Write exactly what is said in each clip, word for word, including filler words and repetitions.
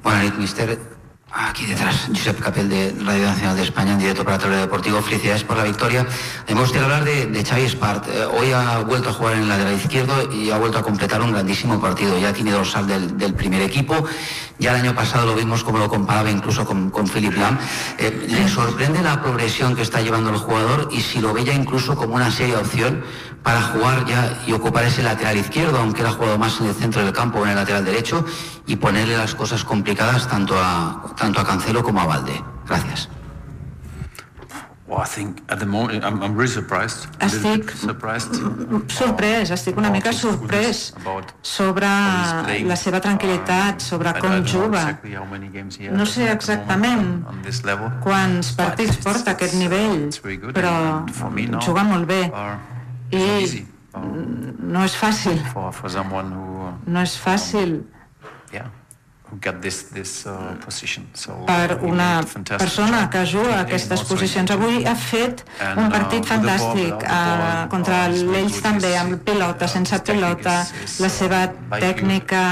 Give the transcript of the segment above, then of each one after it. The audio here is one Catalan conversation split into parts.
Buenas noches, mister. Aquí detrás, Josep Capel de Radio Nacional de España, en directo para Toledo Deportivo. Felicidades por la victoria. Me gustaría hablar de, de Xavi Espart. Eh, hoy ha vuelto a jugar en el lateral izquierdo y ha vuelto a completar un grandísimo partido. Ya tiene dorsal del, del primer equipo. Ya el año pasado lo vimos como lo comparaba incluso con, con Philipp Lahm. Eh, ¿Le sorprende la progresión que está llevando el jugador y si lo ve ya incluso como una seria opción para jugar ya y ocupar ese lateral izquierdo, aunque él ha jugado más en el centro del campo o en el lateral derecho, y ponerle las cosas complicadas tanto a, tanto a Cancelo como a Balde? Gracias. Estic sorprès, estic una mica sorprès sobre la seva tranquil·litat, sobre com juga. No sé exactament quants partits porta a aquest nivell, però juga molt bé i no és fàcil. No és fàcil per una persona que juga a aquestes posicions. Avui ha fet un partit fantàstic contra l'Ells també, amb pilota, sense pilota, la seva tècnica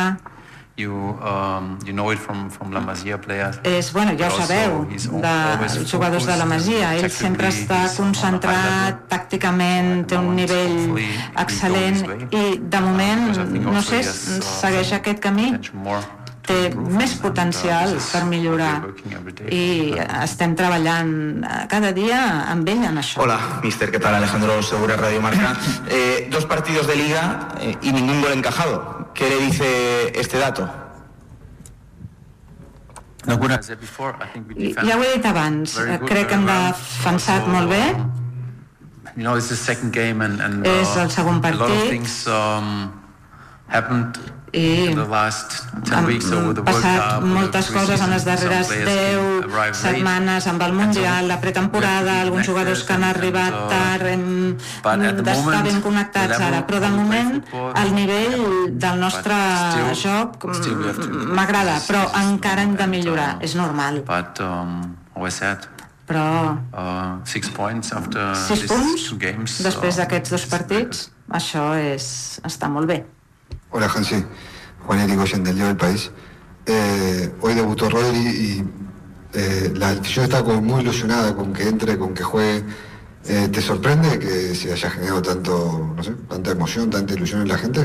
és, bueno, ja ho sabeu, dels jugadors de la Masia. Ell sempre està concentrat tàcticament, té un nivell excel·lent i de moment, no sé, segueix aquest camí. Té més potencial per millorar i estem treballant cada dia amb ell en això. Hola, mister, ¿qué tal? Alejandro Segura, Radio Marca. Eh, dos partidos de Liga eh, y ningún gol encajado. ¿Qué le dice este dato? Ja ho he dit abans, crec que hem defensat molt bé. És el segon partit i han passat moltes coses en les darreres deu setmanes amb el Mundial, la pretemporada, alguns jugadors que han arribat tard, hem d'estar ben connectats ara, però de moment el nivell del nostre joc m'agrada, però encara hem de millorar, és normal. Però sis punts després d'aquests dos partits, això és, està molt bé. Hola, Hansi. Juan Irigoyen del Diario del País. Eh, hoy debutó Rodri y eh, la afición está como muy ilusionada con que entre, con que juegue. Eh, ¿Te sorprende que se haya generado tanto, no sé, tanta emoción, tanta ilusión en la gente?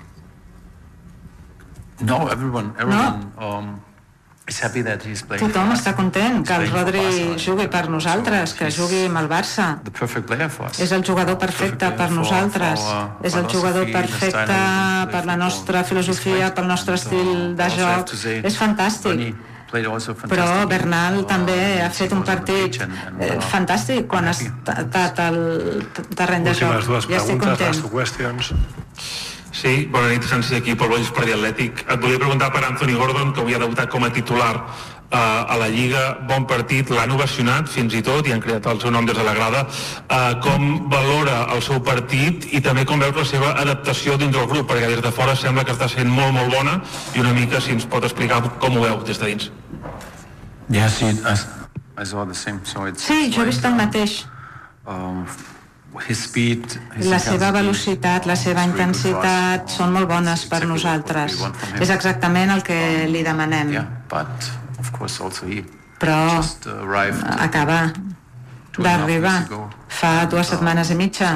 No, everyone, everyone. No. Um... Tothom està content que el Rodri jugui per nosaltres, que jugui amb el Barça. És el jugador perfecte per nosaltres, és el jugador perfecte per la nostra filosofia, pel nostre estil de joc. És fantàstic. Però Bernal també ha fet un partit fantàstic quan ha estat al terreny de joc. Ja estic content. Sí, bona nit, Hansi, aquí Pol Bolls per The Athletic. Et volia preguntar per Anthony Gordon, que avui ha debutat com a titular eh, a la Lliga. Bon partit, l'han ovacionat fins i tot i han creat el seu nom des de la grada. Eh, com valora el seu partit i també com veus la seva adaptació dins del grup, perquè des de fora sembla que està sent molt, molt bona, i una mica si ens pot explicar com ho veu des de dins. Sí, jo he vist el mateix. La seva velocitat, la seva intensitat són molt bones per nosaltres. És exactament el que li demanem. Però acaba d'arribar fa dues setmanes i mitja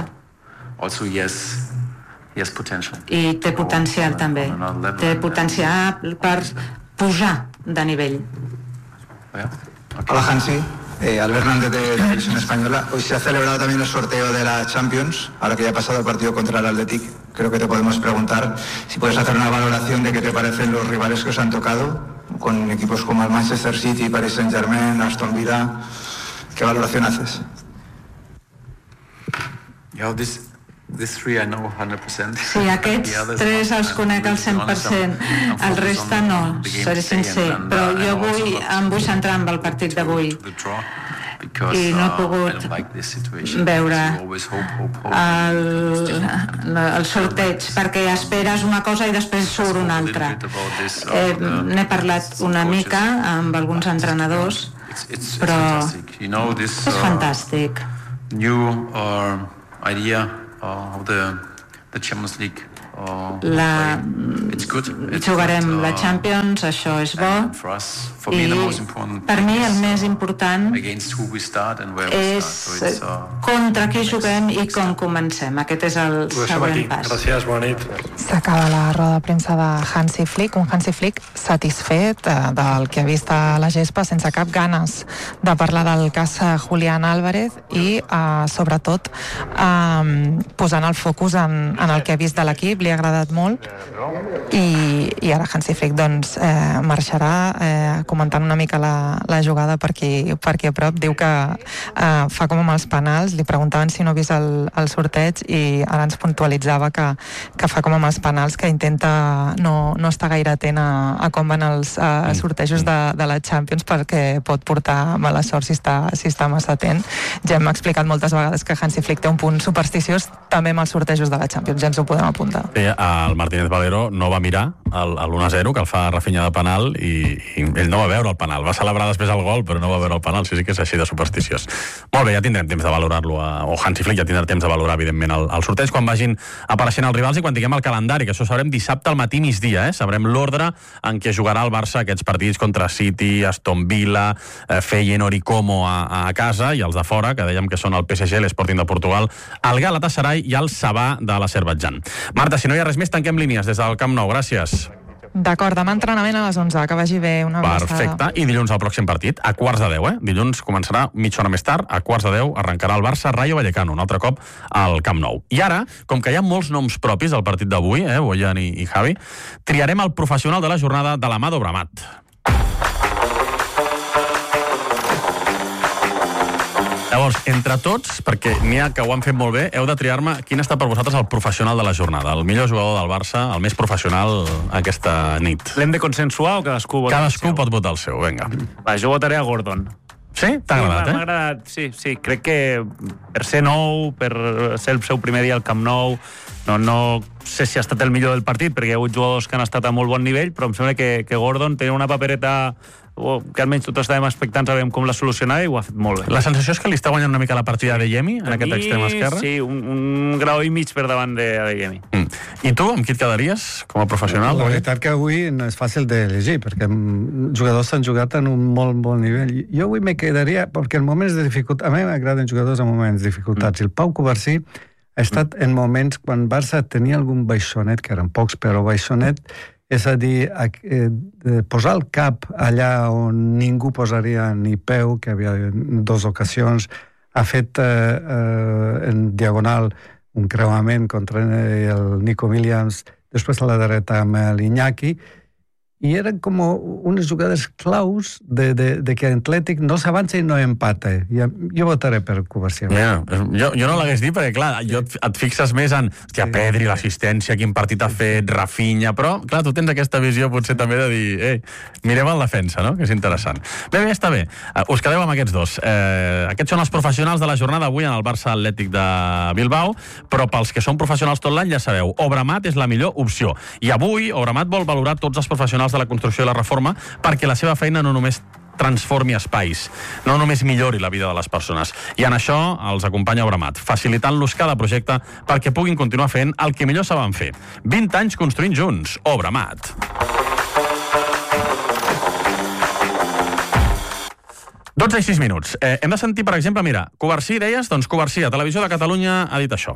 i té potencial també. Té potencial per pujar de nivell. Hola, Hansi. Eh, Albert Hernández de Televisión Española. Hoy se ha celebrado también el sorteo de la Champions, ahora que ya ha pasado el partido contra el Athletic. Creo que te podemos preguntar si puedes hacer una valoración de qué te parecen los rivales que os han tocado, con equipos como el Manchester City, Paris Saint-Germain, Aston Villa. ¿Qué valoración haces? Yo, this... Sí, aquests tres els conec al cent per cent, el resta no, seré sincer, però jo vull, em vull centrar en el partit d'avui i no he pogut veure el, el sorteig, perquè esperes una cosa i després surt una altra. Eh, n'he parlat una mica amb alguns entrenadors, però és fantàstic. Of the, the Champions League la... jugarem la Champions, això és bo, i per mi el més important és contra qui juguem i com comencem. Aquest és el següent pas. Gràcies, bona nit. S'acaba la roda de premsa de Hansi Flick, un Hansi Flick satisfet del que ha vist a la gespa, sense cap ganes de parlar del cas Julián Álvarez i, eh, sobretot, eh, posant el focus en, en el que ha vist de l'equip, li ha agradat molt, i, i ara Hansi Flick doncs, eh, marxarà eh, comentant una mica la, la jugada per aquí, per aquí a prop. Diu que eh, fa com amb els penals, li preguntaven si no ha vist el, el sorteig i ara ens puntualitzava que, que fa com amb els penals, que intenta no, no estar gaire atent a, a com van els eh, sortejos de, de la Champions, perquè pot portar mala sort si està, si està massa atent. Ja hem explicat moltes vegades que Hansi Flick té un punt supersticiós també amb els sortejos de la Champions, ja ens ho podem apuntar. Sí, el Martínez Valero no va mirar l'u a zero, que el fa Rafinha de penal, i, i ell no va veure el penal, va celebrar després el gol, però no va veure el penal, sí, sí que és així de supersticiós. Molt bé, ja tindrem temps de valorar-lo, o Hansi Flick ja tindrà temps de valorar, evidentment, el, el sorteig, quan vagin apareixent els rivals i quan tinguem el calendari, que això sabrem dissabte al matí migdia, eh? Sabrem l'ordre en què jugarà el Barça aquests partits contra City, Aston Villa, eh, Feyenoord i Como a, a casa, i els de fora, que dèiem que són el P S G, l'Sporting de Portugal, el Galatasaray i el Sabah de l'Azerbaidjan. Marta, si no hi ha res més, tanquem línies des del Camp Nou. Gràcies. D'acord, demà entrenament a les onze, que vagi bé, una abraçada. Perfecte, i dilluns el pròxim partit, a quarts de deu, eh? Dilluns començarà mitja hora més tard, a quarts de deu arrencarà el Barça Rayo Vallecano, un altre cop al Camp Nou. I ara, com que hi ha molts noms propis al partit d'avui, eh, Boyan i, i Javi, triarem el professional de la jornada de la mà d'Obramat. Llavors, entre tots, perquè n'hi ha que ho han fet molt bé, heu de triar-me quin està per vosaltres el professional de la jornada, el millor jugador del Barça, el més professional aquesta nit. L'hem de consensuar o cadascú vota cadascú el seu? Pot votar el seu, vinga. Va, jo votaré a Gordon. Sí? T'ha agradat, sí, eh? M'ha agradat, sí, sí. Crec que per ser nou, per ser el seu primer dia al Camp Nou, no, no sé si ha estat el millor del partit, perquè hi ha hagut jugadors que han estat a molt bon nivell, però em sembla que, que Gordon tenia una papereta que almenys tots estàvem expectants a veure com la solucionava i ho ha fet molt bé. La sensació és que li està guanyant una mica la partida de Yemi en aquest extrem esquerre? Sí, un, un grau i mig per davant de, de Yemi. Mm. I tu, amb qui et quedaries com a professional? La veritat que avui no és fàcil d'elegir, perquè jugadors s'han jugat en un molt bon nivell. Jo avui me quedaria, perquè en moments de dificultat, a mi m'agraden jugadors en moments de dificultats. Mm. El Pau Covarsí ha estat en moments quan Barça tenia algun baixonet, que eren pocs, però baixonet, és a dir, eh, posar el cap allà on ningú posaria ni peu, que havia dues ocasions, ha fet eh, eh, en diagonal un creuament contra el Nico Williams, després a la dreta amb l'Iñaki, i eren com unes jugades claus de, de, de que Atlètic no s'avança i no empata. Jo, jo votaré per Covarsí. Yeah. Jo, jo no l'hagués dit perquè, clar, jo et, et fixes més en hòstia, Pedri, l'assistència, quin partit ha fet, Rafinha, però, clar, tu tens aquesta visió potser també de dir, ei, mirem en defensa, no?, que és interessant. Bé, bé, està bé. Uh, us quedeu amb aquests dos. Uh, aquests són els professionals de la jornada avui en el Barça Atlètic de Bilbao, però pels que són professionals tot l'any, ja sabeu, Obramat és la millor opció. I avui, Obramat vol valorar tots els professionals de la construcció i la reforma perquè la seva feina no només transformi espais, no només millori la vida de les persones. I en això els acompanya Obramat, facilitant-los cada projecte perquè puguin continuar fent el que millor saben fer. vint anys construint junts. Obramat. dotze i sis minuts. Eh, hem de sentir, per exemple, mira, Covarsí, deies? Doncs Covarsí, a Televisió de Catalunya, ha dit això.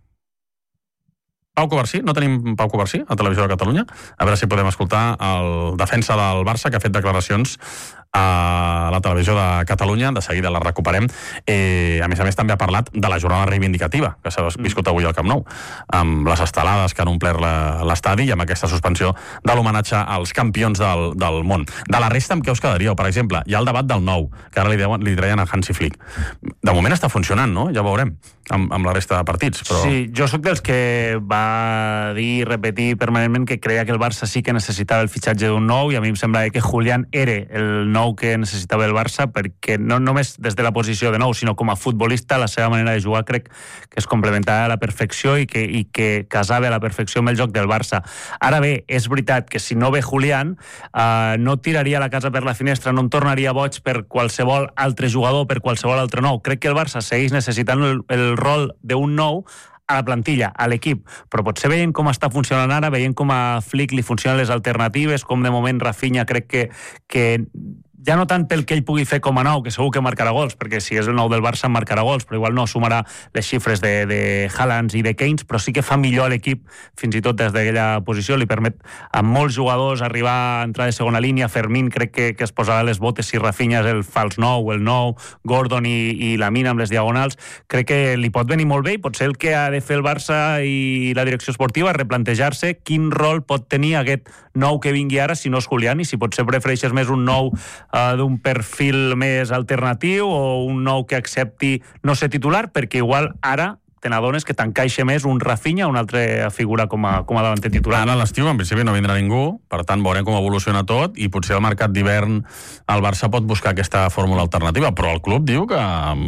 Pau Covarsí, no tenim Pau Covarsí a Televisió de Catalunya? A veure si podem escoltar el defensa del Barça que ha fet declaracions a la Televisió de Catalunya, de seguida la recuperem. Eh, a més a més també ha parlat de la jornada reivindicativa que s'ha viscut avui al Camp Nou, amb les estelades que han omplert l'estadi i amb aquesta suspensió de l'homenatge als campions del, del món. De la resta, amb què us quedaríeu? Per exemple, hi ha el debat del nou, que ara li, deuen, li treien a Hansi Flick. De moment està funcionant, no? Ja ho veurem, amb, amb la resta de partits. Però... Sí, jo sóc dels que va dir i repetir permanentment que creia que el Barça sí que necessitava el fitxatge d'un nou, i a mi em sembla que Julián era el nou que necessitava el Barça, perquè no només des de la posició de nou, sinó com a futbolista, la seva manera de jugar crec que es complementava a la perfecció i que, i que casava a la perfecció amb el joc del Barça. Ara bé, és veritat que si no ve Julián, eh, no tiraria la casa per la finestra, no em tornaria boig per qualsevol altre jugador, per qualsevol altre nou. Crec que el Barça segueix necessitant el, el rol d'un nou a la plantilla, a l'equip, però potser veient com està funcionant ara, veient com a Flick li funcionen les alternatives, com de moment Rafinha crec que, que ja no tant pel que ell pugui fer com a nou, que segur que marcarà gols, perquè si és el nou del Barça marcarà gols, però igual no sumarà les xifres de, de Haaland i de Keynes, però sí que fa millor a l'equip, fins i tot des d'aquella posició, li permet a molts jugadors arribar a entrar de segona línia. Fermín crec que, que es posarà les botes si Rafinha és el fals nou, el nou, Gordon i, i Lamine amb les diagonals. Crec que li pot venir molt bé i potser el que ha de fer el Barça i la direcció esportiva és replantejar-se quin rol pot tenir aquest nou que vingui ara, si no és Julián, i si potser prefereixes més un nou Uh, d'un perfil més alternatiu o un nou que accepti no ser titular, perquè igual ara te n'adones que t'encaixa més un Rafinha o una altra figura com a, com a davanter titular. Ara a l'estiu, en principi, no vindrà ningú, per tant, veurem com evoluciona tot, i potser al mercat d'hivern el Barça pot buscar aquesta fórmula alternativa, però el club diu que,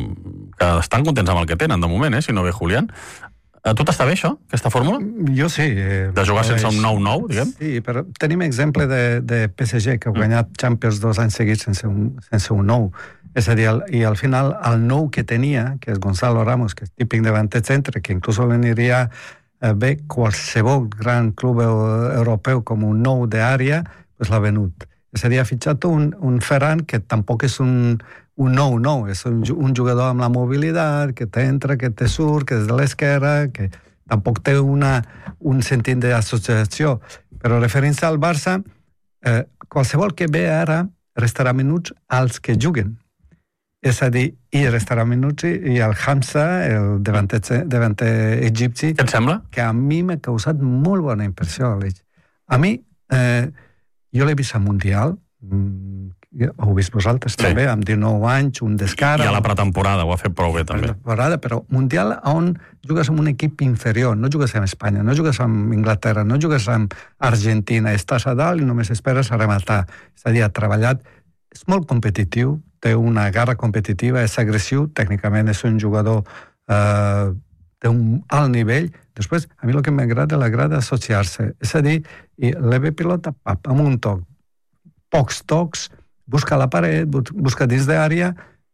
que estan contents amb el que tenen, de moment, eh, si no ve Julián. A tu t'està bé, això, aquesta fórmula? Jo sí. Eh, de jugar sense un nou nou, diguem? Sí, però tenim exemple de, de P S G, que ha guanyat Champions dos anys seguits sense un, sense un nou. És a dir, el, i al final, el nou que tenia, que és Gonzalo Ramos, que és típic davanter centre, que inclús veniria eh, bé qualsevol gran club europeu com un nou d'àrea, pues l'ha venut. És a dir, ha fitxat un, un Ferran que tampoc és un... un nou, nou, és un, un jugador amb la mobilitat, que t'entra, que te surt, que és de l'esquerra, que tampoc té una, un sentit d'associació. Però referint-se al Barça, eh, qualsevol que ve ara restarà minuts als que juguen. És a dir, i restarà minuts i el Hamza, el davanter, davanter egipci... Què et sembla? Que a mi m'ha causat molt bona impressió, Aleix. A mi, eh, jo l'he vist al Mundial, ho heu vist vosaltres, sí. També, amb dinou anys, un descar... I a la pretemporada, ho ha fet prou bé, també. Pretemporada, però Mundial on jugues amb un equip inferior, no jugues amb Espanya, no jugues amb Inglaterra, no jugues amb Argentina, estàs a dalt i només esperes a rematar. És a dir, ha treballat, és molt competitiu, té una garra competitiva, és agressiu, tècnicament és un jugador eh, d'un alt nivell. Després, a mi el que m'agrada, l'agrada associar-se. És a dir, l'E B pilota, pap, amb un toc, pocs tocs, busca la paret, busca dins d'àrea,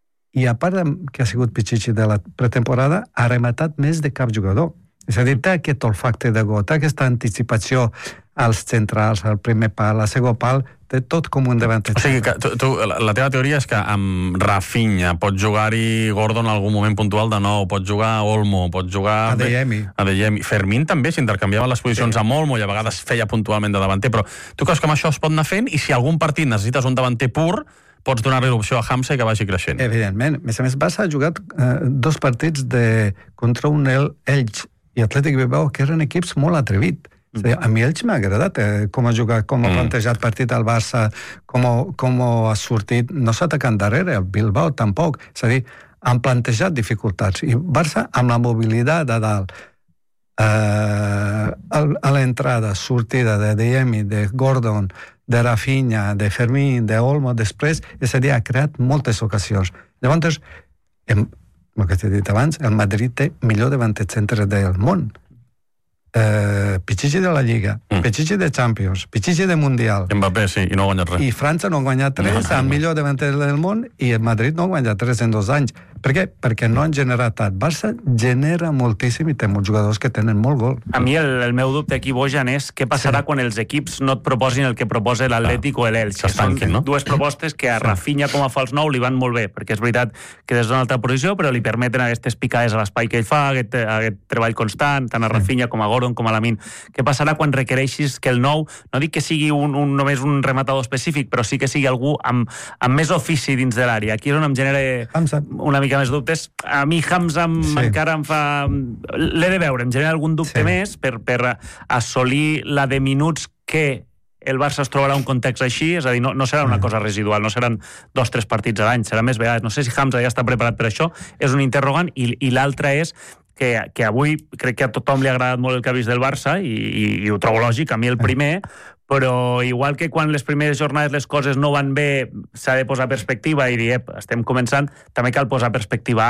i a part que ha sigut Pichichi de la pretemporada, ha rematat més de cap jugador. És a dir, té aquest olfacte de gol, té aquesta anticipació als centrals, al primer pal, al segon pal, té tot com un davanter. O sigui, que tu, tu, la teva teoria és que amb Rafinha pot jugar-hi Gordon en algun moment puntual de nou, pot jugar Olmo, pot jugar... Adeyemi. Adeyemi. Fermín també s'intercanviaven les posicions sí. amb Olmo i a vegades feia puntualment de davanter, però tu creus que amb això es pot anar fent i si algun partit necessites un davanter pur, pots donar-li l'opció a Hamza i que vagi creixent? Evidentment. A més a més, Barça ha jugat eh, dos partits de, contra un Elx i Atlètic Bilbao, que eren equips molt atrevits. Mm. A mi Elx m'ha agradat eh, com ha jugat, com ha mm. plantejat partit al Barça, com, com ha sortit, no s'ha atacat darrere, el Bilbao tampoc. És a dir, han plantejat dificultats. I Barça, amb la mobilitat de dalt, eh, a l'entrada, sortida de Adeyemi, de Gordon, de Rafinha, de Fermín, de Olmo, després, és a dir, ha creat moltes ocasions. Llavors, el que t'he dit abans, el Madrid té millor davanter centre del món. Eh, Pichichi de la Lliga, mm. Pichichi de Champions, Pichichi de Mundial. Mbappé, sí, i no ha guanyat res. I França no ha guanyat res, no, no, no. El millor davanter del món, i el Madrid no ha guanyat res en dos anys. Per què? Perquè no han generat tant. Barça genera moltíssim i té molts jugadors que tenen molt gol. A mi el, el meu dubte aquí, Bojan, és què passarà sí. quan els equips no et proposin el que proposa l'Atlètic o l'Elx. Són no? dues propostes que a sí. Rafinha com a fals nou li van molt bé, perquè és veritat que des d'una altra posició, però li permeten aquestes picades a l'espai que ell fa, aquest, aquest treball constant, tant a Rafinha com a Gordon com a Lamine. Què passarà quan requereixis que el nou, no dic que sigui un, un, només un rematador específic, però sí que sigui algú amb, amb més ofici dins de l'àrea? Aquí és on em genera Hamza. Una mica més dubtes. A mi Hamza sí. encara em fa... L'he de veure, em genera algun dubte sí. més per, per assolir la de minuts que el Barça es trobarà un context així, és a dir, no, no serà una cosa residual, no seran dos, tres partits a l'any, serà més vegades. No sé si Hamza ja està preparat per això, és un interrogant, i, i l'altre és que, que avui crec que a tothom li ha agradat molt el que ha vist del Barça, i, i, i ho trobo lògic, a mi el primer, però igual que quan les primeres jornades les coses no van bé, s'ha de posar perspectiva i dir, ep, estem començant, també cal posar perspectiva ara. És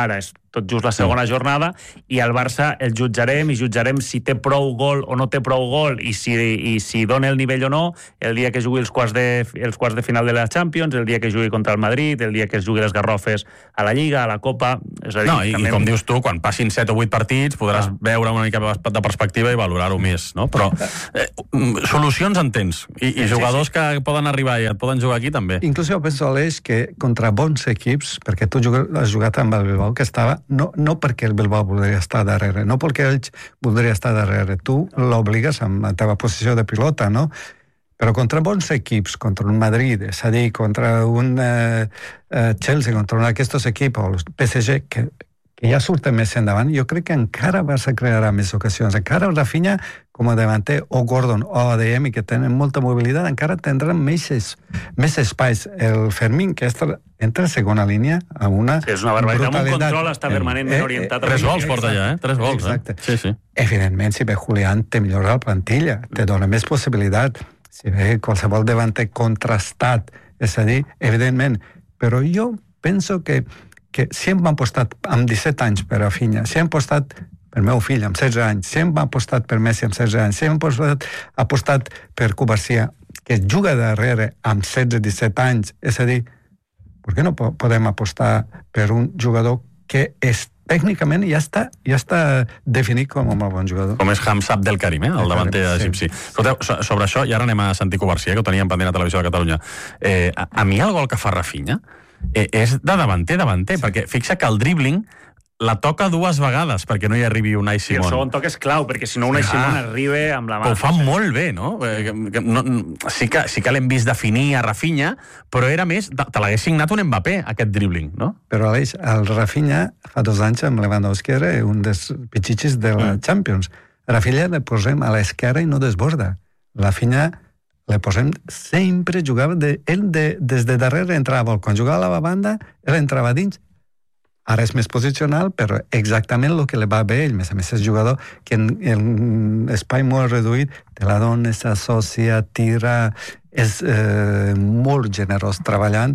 tot just la segona jornada, i el Barça el jutjarem, i jutjarem si té prou gol o no té prou gol, i si, i si dona el nivell o no, el dia que jugui els quarts, de, els quarts de final de la Champions, el dia que jugui contra el Madrid, el dia que es jugui les Garrofes a la Lliga, a la Copa... És a dir, no, i, també... i com dius tu, quan passin set o vuit partits podràs ah. veure una mica de perspectiva i valorar-ho més, no? Però eh, solucions en tens, i, i jugadors sí, sí. que poden arribar i et poden jugar aquí també. Inclús jo penso, Aleix, que contra bons equips, perquè tu has jugat amb el Bilbao, que estava, no, no perquè el Bilbao voldria estar darrere, no perquè ells voldria estar darrere, tu l'obligues amb la teva posició de pilota, no? Però contra bons equips, contra un Madrid, és a dir, contra un eh, eh, Chelsea, contra un d'aquests equips, o el P S G, que, que ja surten més endavant, jo crec que encara Barça crearà més ocasions. Encara Rafinha, com a davanter, o Gordon, o A D M, que tenen molta mobilitat, encara tindran més, més espais. El Fermín, que està entra a segona línia amb una sí, és una barbaritat, amb un control està permanentment eh, orientat. Eh, tres gols porta ja, eh? Tres gols, exacte. eh? Sí, sí. Evidentment, si ve Julián, te millora la plantilla, te dona més possibilitat. Si ve qualsevol davanter contrastat, és a dir, evidentment. Però jo penso que, que si hem apostat amb disset anys per Rafinha, si hem apostat per meu fill amb setze anys, si hem apostat per Messi amb setze anys, si hem apostat, apostat per Cubarsí, que juga darrere amb setze disset anys, és a dir, per què no podem apostar per un jugador que és tècnicament ja està, ja està definit com un molt bon jugador? Com és Hamza Abdelkarim, eh? el davanter egipci. Sí. Escolteu, sobre això, i ara anem a sentir Cubarsí, que ho teníem pendent a Televisió de Catalunya. Eh, a, a mi el gol que fa Rafinha eh, és de davanter, davanter, sí. perquè fixa que el dribbling la toca dues vegades perquè no hi arribi Unai Simón. I el segon toc és clau, perquè si no Unai ah, Simón arriba amb la mà. Ho fa molt bé, no? no sí que, sí que l'hem vist definir a Rafinha, però era més... Te l'hagués signat un Mbappé, aquest dribbling, no? Però, Aleix, el Rafinha fa dos anys amb Lewandowski era un dels pitxitxis de la mm. Champions. Rafinha le posem a l'esquerra i no desborda. Rafinha le posem sempre, jugava... De, ell de, des de darrere entrava, quan jugava a la banda, ell entrava dins. Ara és més posicional, però exactament el que li va bé ell. Més a més, és jugador que en, en espai molt reduït te la dona, s'associa, tira, és eh, molt generós treballant.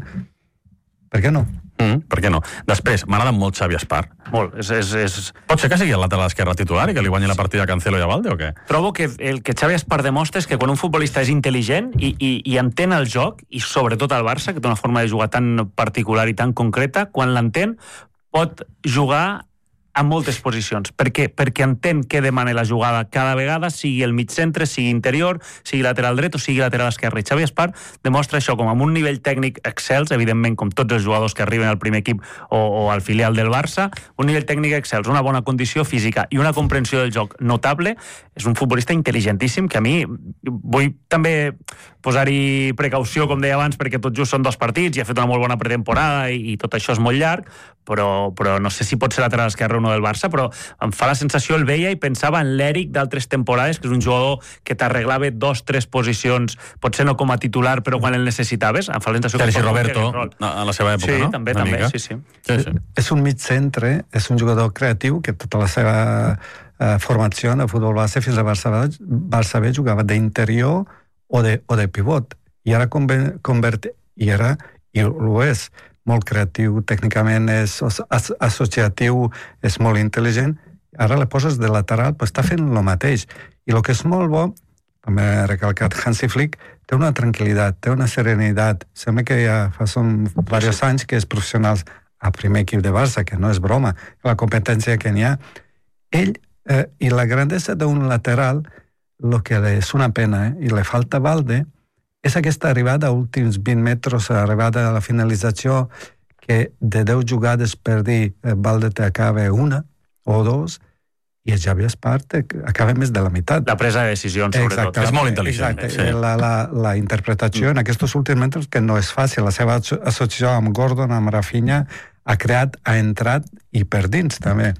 Per què no? Mm, per què no? Després, m'agrada molt Xavi Espart. Molt. És, és, és... Pot ser que sigui el lateral esquerre titular i que li guanyi la partida a Cancelo i a Valde o què? Trobo que el que Xavi Espart demostra és que quan un futbolista és intel·ligent i, i, i entén el joc, i sobretot el Barça, que té una forma de jugar tan particular i tan concreta, quan l'entén pot jugar a moltes posicions. Per què? Perquè entén què demana la jugada cada vegada, sigui el mig centre, sigui interior, sigui lateral dret o sigui lateral esquerre. I Xavi Espart demostra això com amb un nivell tècnic excels, evidentment com tots els jugadors que arriben al primer equip o, o al filial del Barça, un nivell tècnic excels, una bona condició física i una comprensió del joc notable. És un futbolista intel·ligentíssim que a mi vull també posar-hi precaució, com deia abans, perquè tot just són dos partits i ha fet una molt bona pretemporada i, i tot això és molt llarg, però, però no sé si pot ser lateral esquerre o no del Barça, però em fa la sensació, el veia i pensava en l'Eric d'altres temporades, que és un jugador que t'arreglava dos, tres posicions, potser no com a titular, però quan el necessitaves, em fa la sensació... Sergi Roberto, a la seva època, sí, no? Sí, també, una també, mica. sí, sí. sí, sí. És un mig centre, és un jugador creatiu, que tota la seva eh, formació en el futbol base fins a Barça, Barça B jugava d'interior o de, o de pivot, i ara convert, i ara, i ho és, molt creatiu, tècnicament és associatiu, és molt intel·ligent, ara la poses de lateral, però està fent el mateix. I el que és molt bo, com he recalcat, Hansi Flick té una tranquil·litat, té una serenitat. Sembla que ja fa són diversos anys que és professional a primer equip de Barça, que no és broma, la competència que n'hi ha. Ell, eh, i la grandesa d'un lateral, el que és una pena, eh, i li falta Valde, és aquesta arribada a últims vint metres, arribada a la finalització, que de deu jugades per dir eh, Valde t'acaba una o dos, i el Xavi Espart acaba més de la meitat. La presa de decisions, sobretot. Exacte, és molt intel·ligent. Exacte. Sí. La, la, la interpretació mm. en aquests últims metres, que no és fàcil. La seva associació amb Gordon, amb Rafinha, ha creat, ha entrat, i per dins també.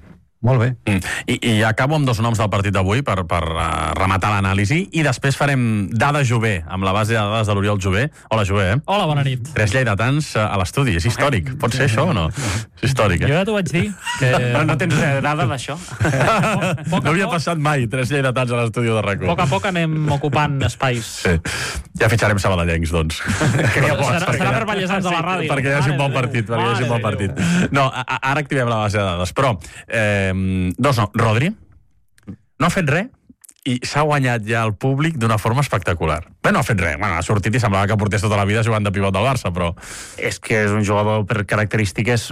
Molt bé. Mm. I, I acabo amb dos noms del partit d'avui per, per uh, rematar l'anàlisi i després farem Dada Jové, amb la base de dades de l'Oriol Jové. Hola, Jové. Eh? Hola, bona nit. Tres lleidatans uh, a l'estudi. És històric. Pot ser això o no? És històric, eh? Jo ja t'ho vaig dir. Que... No, no tens dada d'això? No havia passat mai tres lleidatans a l'estudi de RAC u. A poc a poc anem ocupant espais. Sí. Ja fitxarem sabadellencs, doncs. Serà, serà per ballesans de la ràdio. Perquè hi hagi un bon partit. Perquè hi hagi un bon partit. No, ara activem la base de dades. Però... Eh, Dos no, Rodri no ha fet res i s'ha guanyat ja el públic d'una forma espectacular. Bé, no ha fet res, bueno, ha sortit i semblava que portés tota la vida jugant de pivot del Barça, però... És que és un jugador per característiques,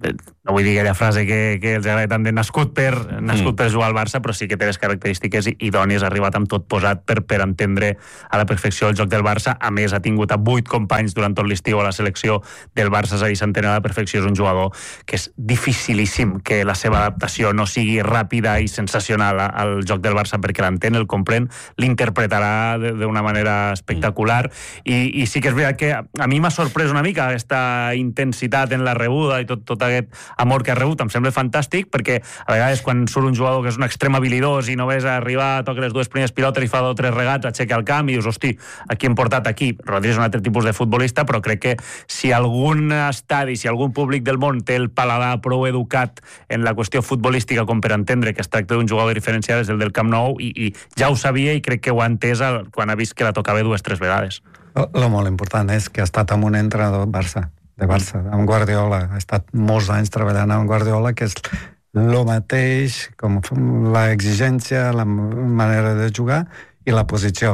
no vull dir aquella frase que, que els agrada tant de nascut per, nascut mm. per jugar al Barça, però sí que té les característiques idònies, ha arribat amb tot posat per, per entendre a la perfecció el joc del Barça. A més, ha tingut a vuit companys durant tot l'estiu a la selecció del Barça, és a dir, s'entén a la perfecció. És un jugador que és dificilíssim que la seva adaptació no sigui ràpida i sensacional al joc del Barça, perquè l'entén, el comprèn, l'interpretarà d'una manera espectacular, i, i sí que és veritat que a mi m'ha sorprès una mica aquesta intensitat en la rebuda i tot, tot aquest amor que ha rebut. Em sembla fantàstic, perquè a vegades quan surt un jugador que és un extrem habilidós i no ves arribar, toca les dues primeres pilotes i fa dos o tres regats, aixeca el camp i dius, hosti, aquí hem portat aquí. Rodri és un altre tipus de futbolista, però crec que si algun estadi, si algun públic del món té el paladar prou educat en la qüestió futbolística com per entendre que es tracta d'un jugador diferencial és el del Camp Nou, i, i ja ho sabia i crec que ho ha entès quan ha vist que la tocava dues, tres vegades. El molt important és que ha estat amb un entrenador Barça, de Barça, amb Guardiola. Ha estat molts anys treballant amb Guardiola, que és el mateix, com l'exigència, la manera de jugar i la posició.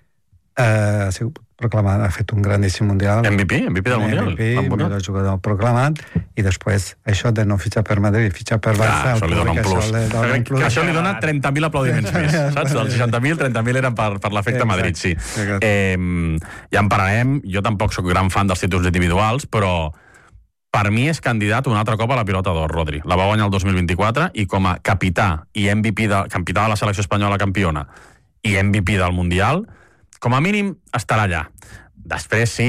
Eh, ha sigut proclamat, ha fet un grandíssim mundial. M V P? M V P del mundial? M V P, millor jugador proclamat, i després això de no fitxar per Madrid, fitxar per Barça, ah, això li dona un plus. Això li dona, plus. Això li dona trenta mil aplaudiments més, saps? Dels seixanta mil, trenta mil eren per, per l'efecte Madrid, sí. Eh, ja en parlarem, jo tampoc sóc gran fan dels títols individuals, però per mi és candidat un altre cop a la pilota d'or, Rodri. La va guanyar el dos mil vint-i-quatre i com a capità i M V P de, capità de la selecció espanyola campiona i M V P del Mundial, com a mínim estarà allà. Després, sí,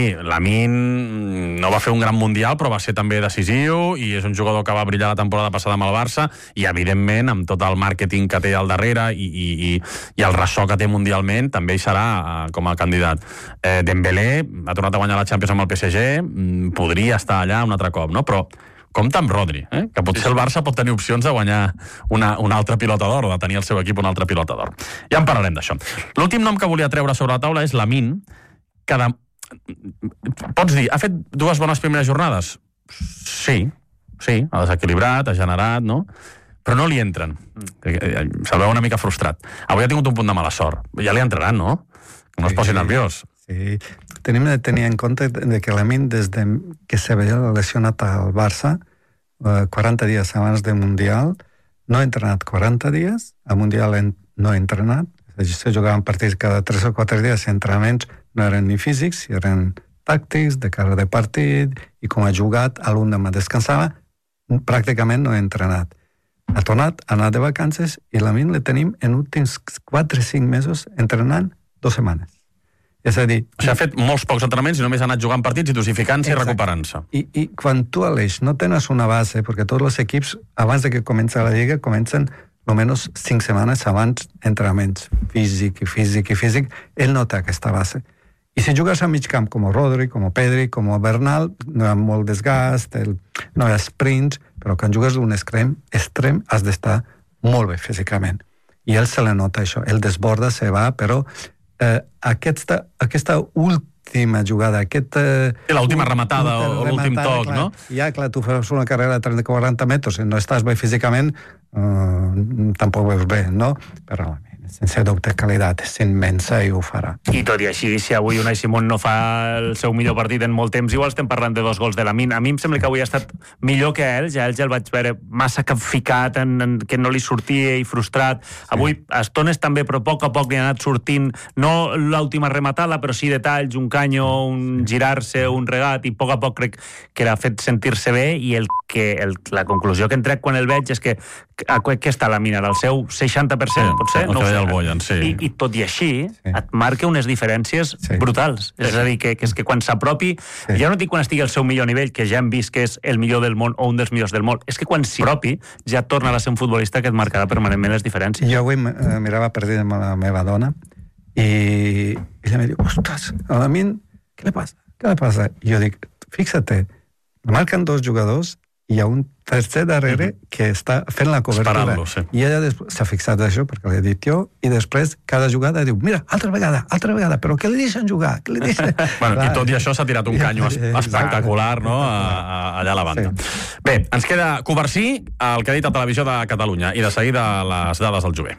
Lamine no va fer un gran mundial, però va ser també decisiu i és un jugador que va brillar la temporada passada amb el Barça i, evidentment, amb tot el màrqueting que té al darrere i, i, i, i el ressò que té mundialment, també hi serà uh, com a candidat. Eh, Dembélé ha tornat a guanyar la Champions amb el P S G, mm, podria estar allà un altre cop, no? Però compte amb Rodri, eh? Que potser el Barça pot tenir opcions de guanyar una, una altra pilota d'or o de tenir al seu equip una altra pilota d'or. Ja en parlarem d'això. L'últim nom que volia treure sobre la taula és Lamine, que de... pots dir, ha fet dues bones primeres jornades? Sí, sí, ha desequilibrat, ha generat, no? Però no li entren. Se'l veu una mica frustrat. Avui ha tingut un punt de mala sort. Ja li entraran, no? Que no es posi nerviós. Sí, tenim de tenir en compte de que Lamine, des de que se veia lesionat al Barça, quaranta dies abans del Mundial, no ha entrenat quaranta dies, al Mundial no ha entrenat, se jugaven partits cada tres o quatre dies, entrenaments no eren ni físics, eren tàctics, de cara de partit, i com ha jugat, l'un descansava, pràcticament no ha entrenat. Ha tornat, ha anat de vacances, i Lamine le tenim en últims quatre o cinc mesos entrenant dues setmanes. És a dir... O sigui, ha fet molts pocs entrenaments i només ha anat jugant partits i dosificant-se i recuperant-se. I, I quan tu a l'eix no tens una base, perquè tots els equips, abans de que comença la Lliga, comencen almenys cinc setmanes abans entrenaments. Físic i físic i físic, ell no té aquesta base. I si jugues a mig camp com Rodri, com Pedri, com Bernal, no hi ha molt desgast, el, no hi ha sprints, però quan jugues d'un extrem, extrem has d'estar molt bé físicament. I ell se li nota això, ell desborda, se va, però Eh, aquesta, aquesta última jugada, aquesta... L'última rematada o l'últim toc, clar, no? Ja, clar, tu fas una carrera de trenta o quaranta metres i no estàs bé físicament, eh, tampoc veus bé, no? Però sense dubte qualitat és immensa i ho farà. I tot i així, si avui Unai Simón no fa el seu millor partit en molt temps, igual estem parlant de dos gols de Lamine. A mi em sembla que avui ha estat millor que a ells, ja ells el vaig veure massa capficat, en, en, que no li sortia i frustrat. Sí. Avui a estones també, però a poc a poc li ha anat sortint, no l'última rematada, però sí detalls, un canyo, un girar-se, un regat, i a poc a poc crec que l'ha fet sentir-se bé, i el que el, la conclusió que en trec quan el veig és que a què està Lamine? Al seu seixanta per cent, sí, potser? No ho sé. allà el bollen, sí. I, i tot i així, sí. et marca unes diferències sí. brutals. Sí. És a dir, que, que és que quan s'apropi, sí. ja no dic quan estigui al seu millor nivell, que ja hem vist que és el millor del món o un dels millors del món, és que quan s'hi apropi ja torna a ser un futbolista que et marcarà permanentment les diferències. Jo avui eh, mirava perdit amb la meva dona i ella em diu, ostres, a la Min, què li passa? Què li passa? I jo dic, fixa't, marquen dos jugadors i hi ha un tercer darrere uh-huh. que està fent la cobertura. Sí. I ella s'ha fixat això, perquè l'he dit jo, i després cada jugada diu, mira, altra vegada, altra vegada, però què li deixen jugar? Què li deixen... bueno, I tot i això s'ha tirat un canyo espectacular, no?, a, a, allà a la banda. Sí. Bé, ens queda Covarsí, el que ha dit a Televisió de Catalunya, i de seguida les dades del Jové.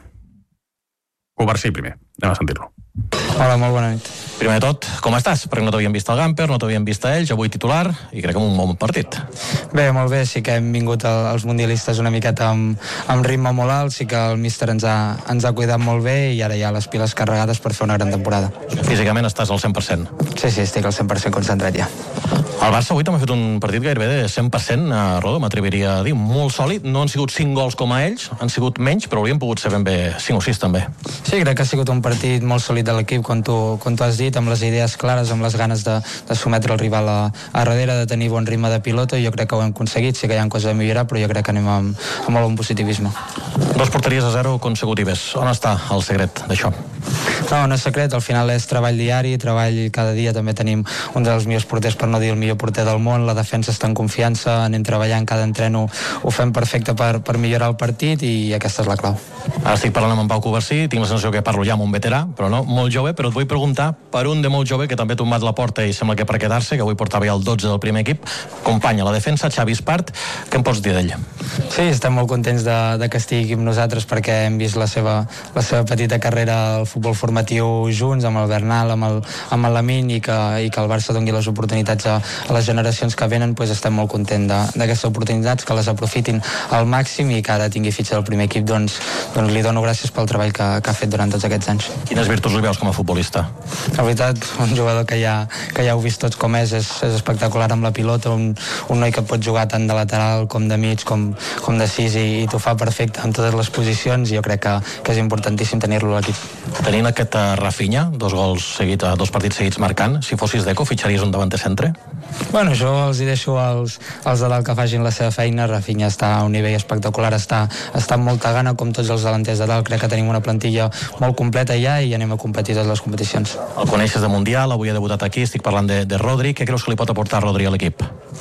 Covarsí primer, anem a sentir-lo. Hola, molt bona nit. Primer de tot, com estàs? Perquè no t'havíem vist al Gamper, no t'havíem vist a ells, avui titular, i crec que un bon partit. Bé, molt bé, sí que hem vingut els mundialistes una miqueta amb, amb ritme molt alt, sí que el míster ens ha, ens ha cuidat molt bé i ara hi ha les piles carregades per fer una gran temporada. Físicament estàs al cent per cent? Sí, sí, estic al cent per cent concentrat ja. El Barça avui també ha fet un partit gairebé de cent per cent, a Rodo, m'atreviria a dir, molt sòlid, no han sigut cinc gols com a ells, han sigut menys, però haurien pogut ser ben bé cinc o sis també. Sí, crec que ha sigut un partit molt sòlid de l'equip, com tu, com tu has dit, amb les idees clares, amb les ganes de, de sometre el rival a, a darrere, de tenir bon ritme de pilota, i jo crec que ho hem aconseguit, sí que hi ha coses a millorar, però jo crec que anem amb, amb molt bon positivisme. Dos porteries a zero consecutives. On està el secret d'això? No, no és secret, al final és treball diari, treball cada dia, també tenim un dels millors porters, per no dir el millor porter del món, la defensa està en confiança, anem treballant, cada entreno ho fem perfecte per, per millorar el partit, i aquesta és la clau. Ara estic parlant amb en Pau Covarsí, tinc la sensació que parlo ja amb un veterà, però no, molt jove, però et vull preguntar per un de molt jove que també ha tombat la porta i sembla que per quedar-se, que avui portava ja el dotze del primer equip, company a la defensa, Xavi Espart, què em pots dir d'ell? Sí, estem molt contents de, de que estigui amb nosaltres perquè hem vist la seva, la seva petita carrera al futbol formatiu junts, amb el Bernal, amb el, amb el Lamin, i que, i que el Barça doni les oportunitats a, a les generacions que venen, doncs estem molt contents d'aquestes oportunitats, que les aprofitin al màxim i que ara tingui fitxa del primer equip, doncs, doncs li dono gràcies pel treball que, que ha fet durant tots aquests anys. Quines virtuts li veus com a futbolista? La veritat, un jugador que ja, que ja heu vist tots com és, és, és espectacular amb la pilota, un, un noi que pot jugar tant de lateral com de mig, com, com de sis, i, i t'ho fa perfecte en totes les posicions, i jo crec que, que és importantíssim tenir-lo a l'equip. Tenint aquest uh, Rafinha, dos gols seguits, uh, dos partits seguits marcant, si fossis Deco, fitxaries un davanter centre? Bueno, jo els hi deixo als, als de dalt que facin la seva feina. Rafinha està a un nivell espectacular, està, està amb molta gana, com tots els davanters de dalt. Crec que tenim una plantilla molt completa ja i anem a competir totes les competicions. El coneixes de Mundial, avui ha debutat aquí, estic parlant de, de Rodri. Què creus que li pot aportar Rodri a l'equip?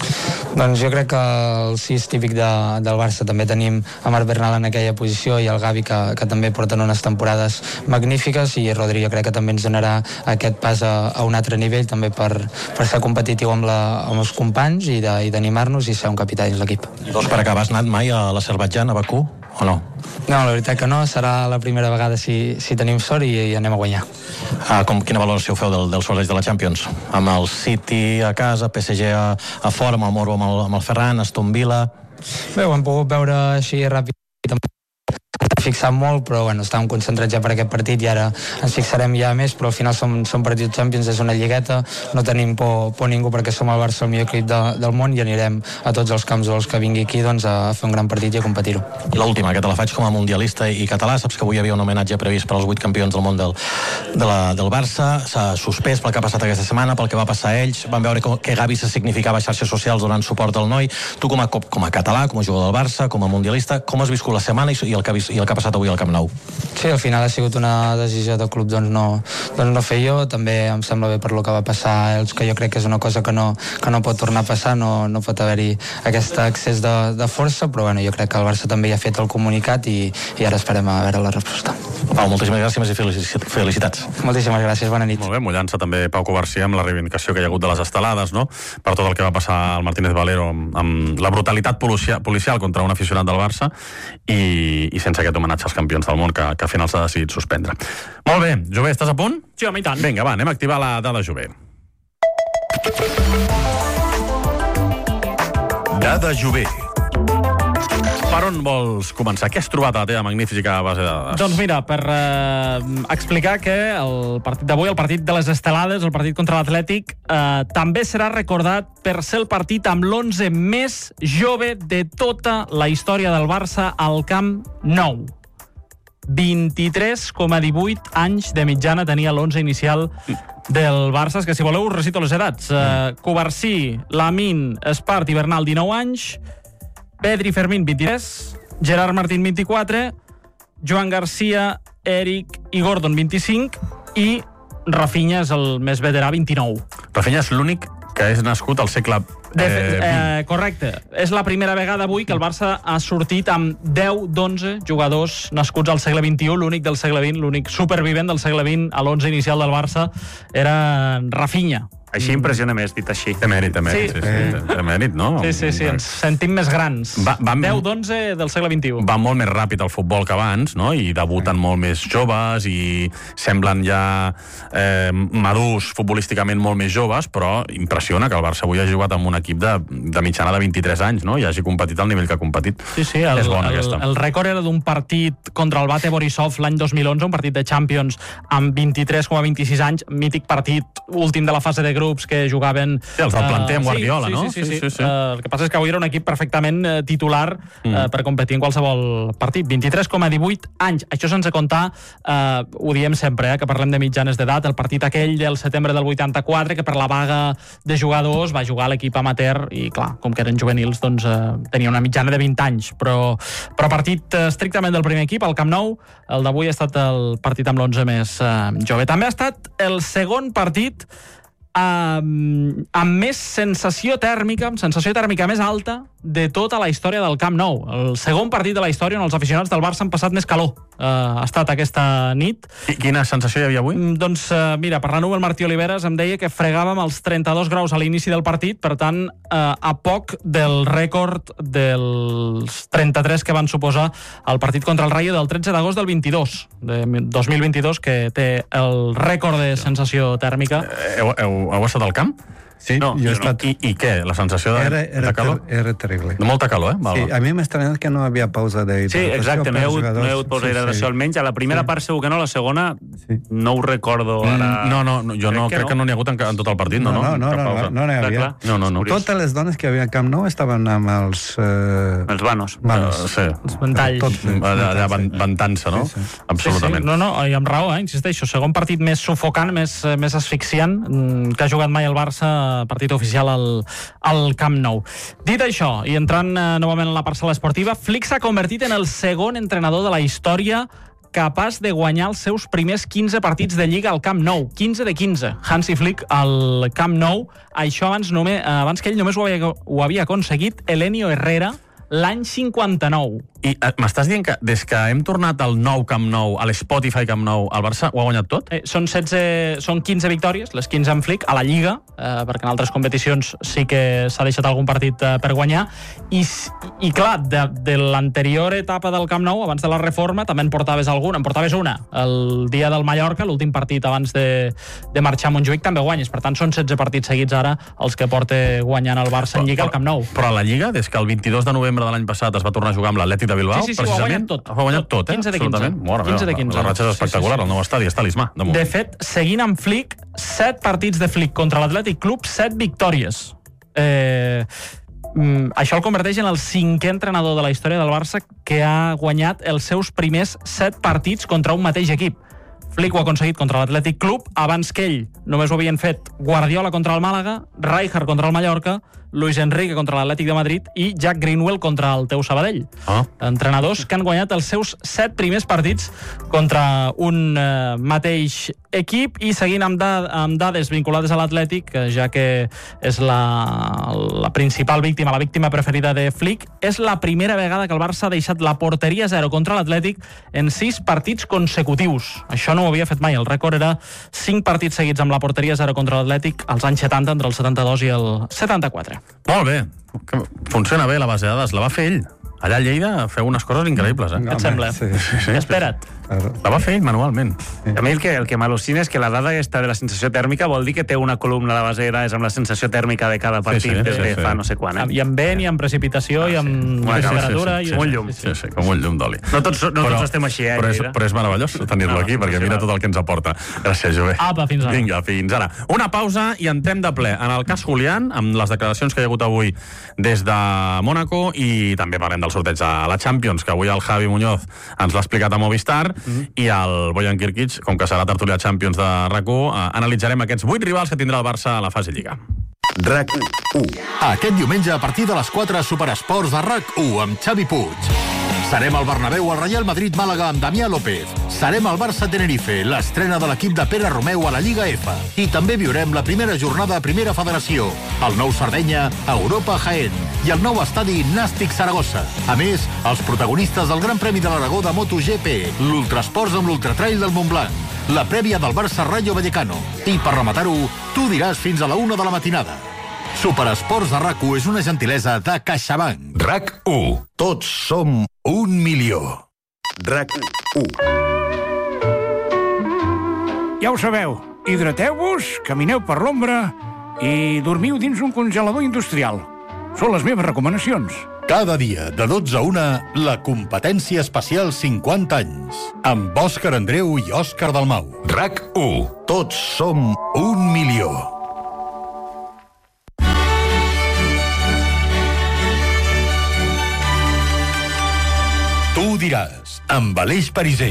Doncs jo crec que el sis típic de, del Barça també tenim a Marc Bernal en aquella posició i el Gavi, que, que també porten unes temporades magnífiques, i Rodri jo crec que també ens donarà aquest pas a, a un altre nivell també per, per ser competitiu amb, la, amb els companys i d'animar-nos i ser un capità dins l'equip. Doncs per acabar, has anat mai a l'Azerbaidjan, a Bakú, o no? No, la veritat que no, serà la primera vegada si, si tenim sort i, i anem a guanyar. Ah, com, quina valoració feu del, del sorteig de la Champions? Amb el City a casa, P S G a, a fora, amb el Morbo, amb el, amb el Ferran, Aston Villa... Bé, ho hem pogut veure així ràpid, fixat molt, però bueno, estàvem concentrats ja per aquest partit i ara ens fixarem ja més, però al final som, som partits Champions, és una lligueta, no tenim por, por ningú perquè som el Barça el millor equip de, del món i anirem a tots els camps dels que vingui aquí doncs, a fer un gran partit i a competir-ho. I l'última, que te la faig com a mundialista i català, saps que avui hi havia un homenatge previst per als vuit campions del món del, de la, del Barça, s'ha suspès pel que ha passat aquesta setmana, pel que va passar a ells, van veure com, que Gavi se significava a xarxes socials donant suport al noi. Tu com a, com a català, com a jugador del Barça, com a mundialista, com has viscut la setmana i, i, el, que ha, i el que ha passat avui al Camp Nou? Sí, al final ha sigut una decisió del club doncs no, doncs no fer jo, també em sembla bé per lo que va passar a ells, que jo crec que és una cosa que no, que no pot tornar a passar, no, no pot haver-hi aquest excés de, de força, però bueno, jo crec que el Barça també ja ha fet el comunicat i, i ara esperem a veure la resposta. Pau, moltíssimes gràcies i felicitats. Moltíssimes gràcies, bona nit. Molt bé, mullant-se també Pau Covarsí amb la reivindicació que hi ha hagut de les estelades, no? Per tot el que va passar al Martínez Valero amb, amb la brutalitat policial, policial contra un aficionat del Barça i, i sense aquest homenatge als campions del món que, que al final s'ha decidit suspendre. Molt bé, Jové, estàs a punt? Sí, home, i tant. Vinga, va, anem a activar la dada Jové. Dada Jové. Per on vols començar? Què has trobat a la teva magnífica base de dades? Doncs mira, per eh, explicar que el partit d'avui, el partit de les estelades, el partit contra l'Atlètic, eh, també serà recordat per ser el partit amb l'onze més jove de tota la història del Barça al Camp Nou. vint-i-tres coma divuit anys de mitjana tenia l'onze inicial del Barça. És que si voleu us recito les edats. Uh, Covarsí, Lamine, Espart i Bernal, dinou anys, Pedri, Fermín, vint-i-tres, Gerard Martín, vint-i-quatre, Joan Garcia, Eric i Gordon, vint-i-cinc, i Rafinha és el més veterà, vint-i-nou. Rafinha és l'únic que és nascut al segle De fet, eh, correcte. És la primera vegada avui que el Barça ha sortit amb deu d'onze jugadors nascuts al segle vint-i-u, l'únic del segle vint, l'únic supervivent del segle vint a l'onze inicial del Barça era Rafinha. Així impressiona més, dit així. Té mèrit, té mèrit, sí, sí, sí. Té mèrit, no? Sí, sí, sí, ens sentim més grans. Va, va, deu d'onze del segle vint-i-u. Va molt més ràpid el futbol que abans, no? I debuten molt més joves i semblen ja eh, madurs futbolísticament molt més joves, però impressiona que el Barça avui hagi jugat amb un equip de, de mitjana de vint-i-tres anys, no? I hagi competit al nivell que ha competit. Sí, sí, el, és bona, el, aquesta. El rècord era d'un partit contra el Bate Borisov l'any dos mil onze, un partit de Champions amb vint-i-tres coma vint-i-sis anys, mític partit últim de la fase de grups que jugaven Sí, els del planter amb Guardiola, sí, no? Sí, sí, sí. sí, sí. Uh, el que passa és que avui era un equip perfectament uh, titular uh, mm. per competir en qualsevol partit. vint-i-tres coma divuit anys. Això sense comptar, uh, ho diem sempre, eh, que parlem de mitjanes d'edat, el partit aquell del setembre del vuitanta-quatre, que per la vaga de jugadors va jugar l'equip amateur i, clar, com que eren juvenils, doncs uh, tenia una mitjana de vint anys. Però, però partit uh, estrictament del primer equip, al Camp Nou, el d'avui ha estat el partit amb l'onze més uh, jove. També ha estat el segon partit amb, amb més sensació tèrmica, amb sensació tèrmica més alta de tota la història del Camp Nou. El segon partit de la història on els aficionats del Barça han passat més calor. Uh, ha estat aquesta nit. I quina sensació hi havia avui? Mm, doncs, uh, mira, parlant amb el Martí Oliveres em deia que fregàvem els trenta-dos graus a l'inici del partit, per tant, uh, a poc del rècord dels trenta-tres que van suposar el partit contra el Rayo del tretze d'agost del vint-i-dos, de dos mil vint-i-dos, que té el rècord de sensació tèrmica. Heu, heu, heu estat al camp? Sí, no, jo he estat... I, I què? La sensació de, era, era de calor? Ter, era terrible. De molta calor, eh? Val. Sí, a mi m'ha estranyat que no hi havia pausa d'hidratació. Sí, exacte, no hi ha hagut, no hi ha hagut pausa sí, d'hidratació, sí. almenys. A la primera sí. part segur que no, la segona sí. no ho recordo ara. No, no, no jo crec no, que crec no. que no n'hi ha hagut en, en tot el partit, no? No, no, no, no, no, no n'hi havia. No, no, no. Totes les dones que hi havia al Camp Nou estaven amb els... Eh... Els vanos. Vanos. Uh, sí. Els ventalls. Tot, sí. Allà, allà ventant-se, no? Sí, sí. Absolutament. Sí, sí. No, no, i amb raó, eh? Insisteixo, segon partit més sufocant, més, més asfixiant que ha jugat mai el Barça, partit oficial al, al Camp Nou. Dit això, i entrant eh, novament en la parcel·la esportiva, Flick s'ha convertit en el segon entrenador de la història capaç de guanyar els seus primers quinze partits de Lliga al Camp Nou. quinze de quinze. Hansi Flick al Camp Nou. Això abans, només, abans que ell només ho havia, ho havia aconseguit Elenio Herrera l'any cinquanta-nou. I eh, m'estàs dient que des que hem tornat al nou Camp Nou, a l'Spotify Camp Nou, el Barça ho ha guanyat tot? Eh, són, setze, són quinze victòries, les quinze amb Flick, a la Lliga, eh, perquè en altres competicions sí que s'ha deixat algun partit eh, per guanyar, i, i clar, de, de l'anterior etapa del Camp Nou, abans de la reforma, també en portaves alguna, en portaves una, el dia del Mallorca, l'últim partit abans de, de marxar a Montjuïc, també guanyes, per tant són setze partits seguits ara els que porta guanyant el Barça en Lliga al Camp Nou. Però a la Lliga, des que el vint-i-dos de novembre de l'any passat es va tornar a jugar amb l'Atlètic de Bilbao, sí, sí, sí, ho ha guanyat tot. Ho ha guanyat tot, eh? quinze de quinze. quinze de quinze. La ratxa és espectacular, sí, sí, sí. El nou estadi és talismà. De, de fet, seguint amb Flick, set partits de Flick contra l'Atlètic Club, set victòries. Eh, mm, això el converteix en el cinquè entrenador de la història del Barça que ha guanyat els seus primers set partits contra un mateix equip. Flick ho ha aconseguit contra l'Atlètic Club, abans que ell només ho havien fet Guardiola contra el Màlaga, Rijkaard contra el Mallorca, Luis Enrique contra l'Atlètic de Madrid i Jack Greenwell contra el teu Sabadell. Ah. Entrenadors que han guanyat els seus set primers partits contra un eh, mateix equip. I seguint amb, da amb dades vinculades a l'Atlètic, ja que és la, la principal víctima, la víctima preferida de Flick, és la primera vegada que el Barça ha deixat la porteria zero contra l'Atlètic en sis partits consecutius. Això no ho havia fet mai. El rècord era cinc partits seguits amb la porteria zero contra l'Atlètic als anys setanta, entre el setanta-dos i el setanta-quatre. Molt bé. Funciona bé la base de dades. La va fer ell. Allà a Lleida feu unes coses increïbles, eh? Què et sembla? Sí, sí, sí. Espera't. La va fer ell manualment. Sí. A mi el que, el que m'al·lucina és que la dada aquesta de la sensació tèrmica vol dir que té una columna a la base de dades amb la sensació tèrmica de cada partit sí, sí, des de sí, sí. fa no sé quan. Eh? I amb vent, i amb precipitació, ah, sí. i amb bueno, temperatura... Sí, sí, sí, i... com un llum. Sí, sí, sí, com un llum d'oli. No tots, no però, tots estem així, eh? Però és, però és meravellós tenir-lo no, aquí, perquè mira tot el que ens aporta. Gràcies, Jové. Apa, fins ara. Vinga, fins ara. Una pausa i entrem de ple en el cas Julián, amb les declaracions que hi ha hagut avui des de Mònaco, i també parlem del sorteig a la Champions, que avui el Javi Muñoz ens l'ha explicat a Movistar, i el Bojan Kirkic, com que serà tertulià Champions de R A C u, analitzarem aquests vuit rivals que tindrà el Barça a la fase Lliga. R A C u. Aquest diumenge a partir de les quatre Superesports de R A C u amb Xavi Puig. Serem al Bernabéu al Real Madrid-Màlaga amb Damià López. Serem al Barça-Tenerife, l'estrena de l'equip de Pere Romeu a la Lliga F. I també viurem la primera jornada a Primera Federació, el nou Sardenya, Europa Jaén i el nou estadi Nàstic Saragossa. A més, els protagonistes del Gran Premi de l'Aragó de MotoGP, l'Ultrasports amb l'Ultratrail del Montblanc, la prèvia del Barça Rayo Vallecano. I per rematar-ho, tu diràs fins a la una de la matinada. Superesports de R A C u és una gentilesa de CaixaBank. R A C u. Tots som un milió. R A C u. Ja ho sabeu, hidrateu-vos, camineu per l'ombra i dormiu dins un congelador industrial. Són les meves recomanacions. Cada dia, de dotze a una, la competència especial cinquanta anys. Amb Òscar Andreu i Òscar Dalmau. R A C u. Tots som un milió. Tu diràs, amb Aleix Pariser.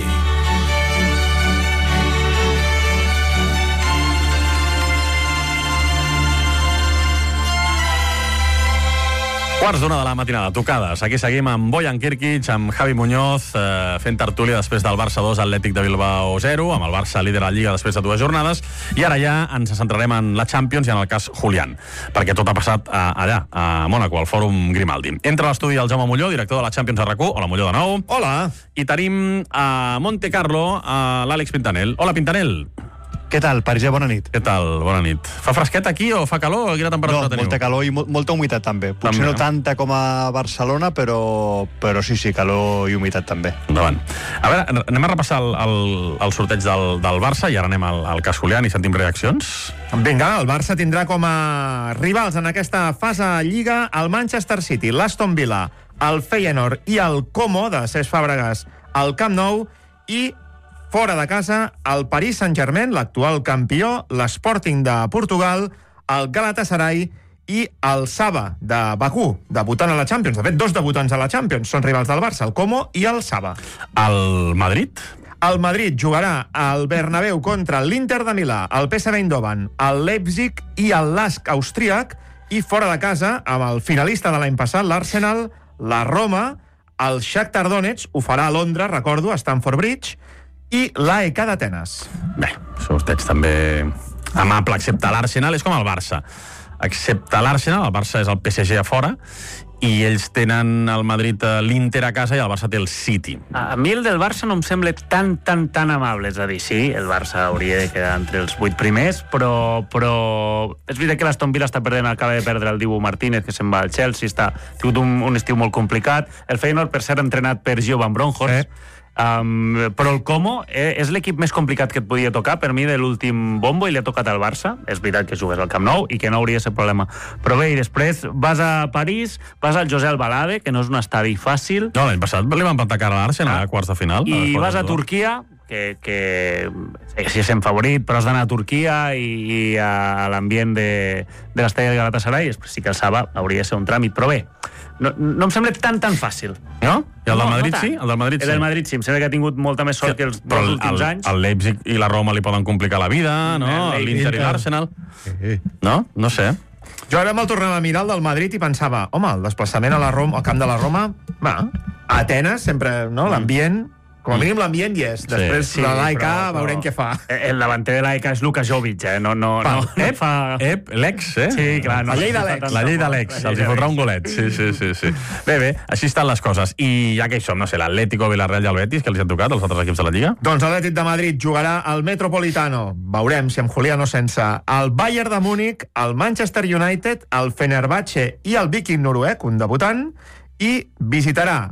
Quarts d'una de la matinada, tocades. Aquí seguim amb Bojan Kirkic, amb Javi Muñoz, eh, fent tertúlia després del Barça dos, Atlètic de Bilbao zero, amb el Barça líder a la Lliga després de dues jornades, i ara ja ens centrarem en la Champions i en el cas Julián, perquè tot ha passat a, allà, a Mònaco, al Fòrum Grimaldi. Entra a l'estudi el Jaume Molló, director de la Champions a R A C u. Hola, Molló, de nou. Hola. I tenim a Monte Carlo a l'Àlex Pintanel. Hola, Pintanel. Què tal, Pariser? Bona nit. Què tal? Bona nit. Fa fresquet aquí o fa calor? Quina temperatura no, teniu? Molta calor i mo molta humitat també. Potser també, no tanta com a Barcelona, però, però sí, sí, calor i humitat també. Endavant. A veure, anem a repassar el, el, el sorteig del, del Barça i ara anem al, al cas Julián i sentim reaccions. Vinga, el Barça tindrà com a rivals en aquesta fase Lliga el Manchester City, l'Aston Villa, el Feyenoord i el Como de Cesc Fàbregas al Camp Nou i fora de casa, el Paris Saint-Germain, l'actual campió, l'Sporting de Portugal, el Galatasaray i el Saba de Bakú, debutant a la Champions. De fet, dos debutants a la Champions són rivals del Barça, el Como i el Saba. El Madrid? El Madrid jugarà al Bernabéu contra l'Inter de Milà, el P S V Eindhoven, el Leipzig i el Lask austríac, i fora de casa, amb el finalista de l'any passat, l'Arsenal, la Roma, el Shakhtar Donetsk, ho farà a Londres, recordo, a Stamford Bridge, i l'A E K d'Atenes. Bé, sorteig també amable, excepte l'Arsenal, és com el Barça. Excepte l'Arsenal, el Barça és el P S G a fora, i ells tenen el Madrid l'Inter a casa i el Barça té el City. A mi el del Barça no em sembla tan, tan, tan amable. És a dir, sí, el Barça hauria de quedar entre els vuit primers, però, però és veritat que l'Aston Villa està perdent, acaba de perdre el Dibu Martínez, que se'n va al Chelsea, està, ha tingut un, un estiu molt complicat. El Feyenoord, per ser entrenat per Giovan Bronkhorst, eh? Um, però el Como eh, és l'equip més complicat que et podia tocar per mi de l'últim bombo i li ha tocat al Barça. És veritat que jugues al Camp Nou i que no hauria de ser problema, però bé, i després vas a París, vas al José Albalade, que no és un estadi fàcil. No, l'any passat li van plantar cara a l'Arsenal, ah. a quarts de final, i a vas a Turquia, que, que sí, és en favorit, però has d'anar a Turquia i, i a l'ambient de, de l'estadi de Galatasaray. Sí que el Saba hauria de ser un tràmit, però bé, no, no em sembla tan tan fàcil. No? I el del no, Madrid no sí? El del Madrid sí. El del Madrid sí, em sembla que ha tingut molta més sort que, que els però dos últims el, anys. El Leipzig i la Roma li poden complicar la vida, no? L'Inter i l'Arsenal. Sí. No? No sé. Jo ara me'l tornava a mirar el del Madrid i pensava, home, el desplaçament a la Roma, al camp de la Roma, va, a Atenes, sempre, no?, l'ambient, com a mínim l'ambient hi és. Després sí, l'A E K veurem què fa. El davanter de l'A E K és Luka Jovic, eh? No, no, no, no ep, fa... Ep, l'ex, eh? Sí, clar. No, la llei de l'ex. La llei de l'ex, els hi fotrà un golet. Sí, sí, sí, sí. Bé, bé, així estan les coses. I ja que hi som, no sé, l'Atlético, Villarreal i el Betis, que els han tocat, els altres equips de la Lliga? Doncs l'Atlètic de Madrid jugarà al Metropolitano. Veurem si amb Julián o sense. El Bayern de Múnich, el Manchester United, el Fenerbahce i el Viking noruec, un debutant, i visitarà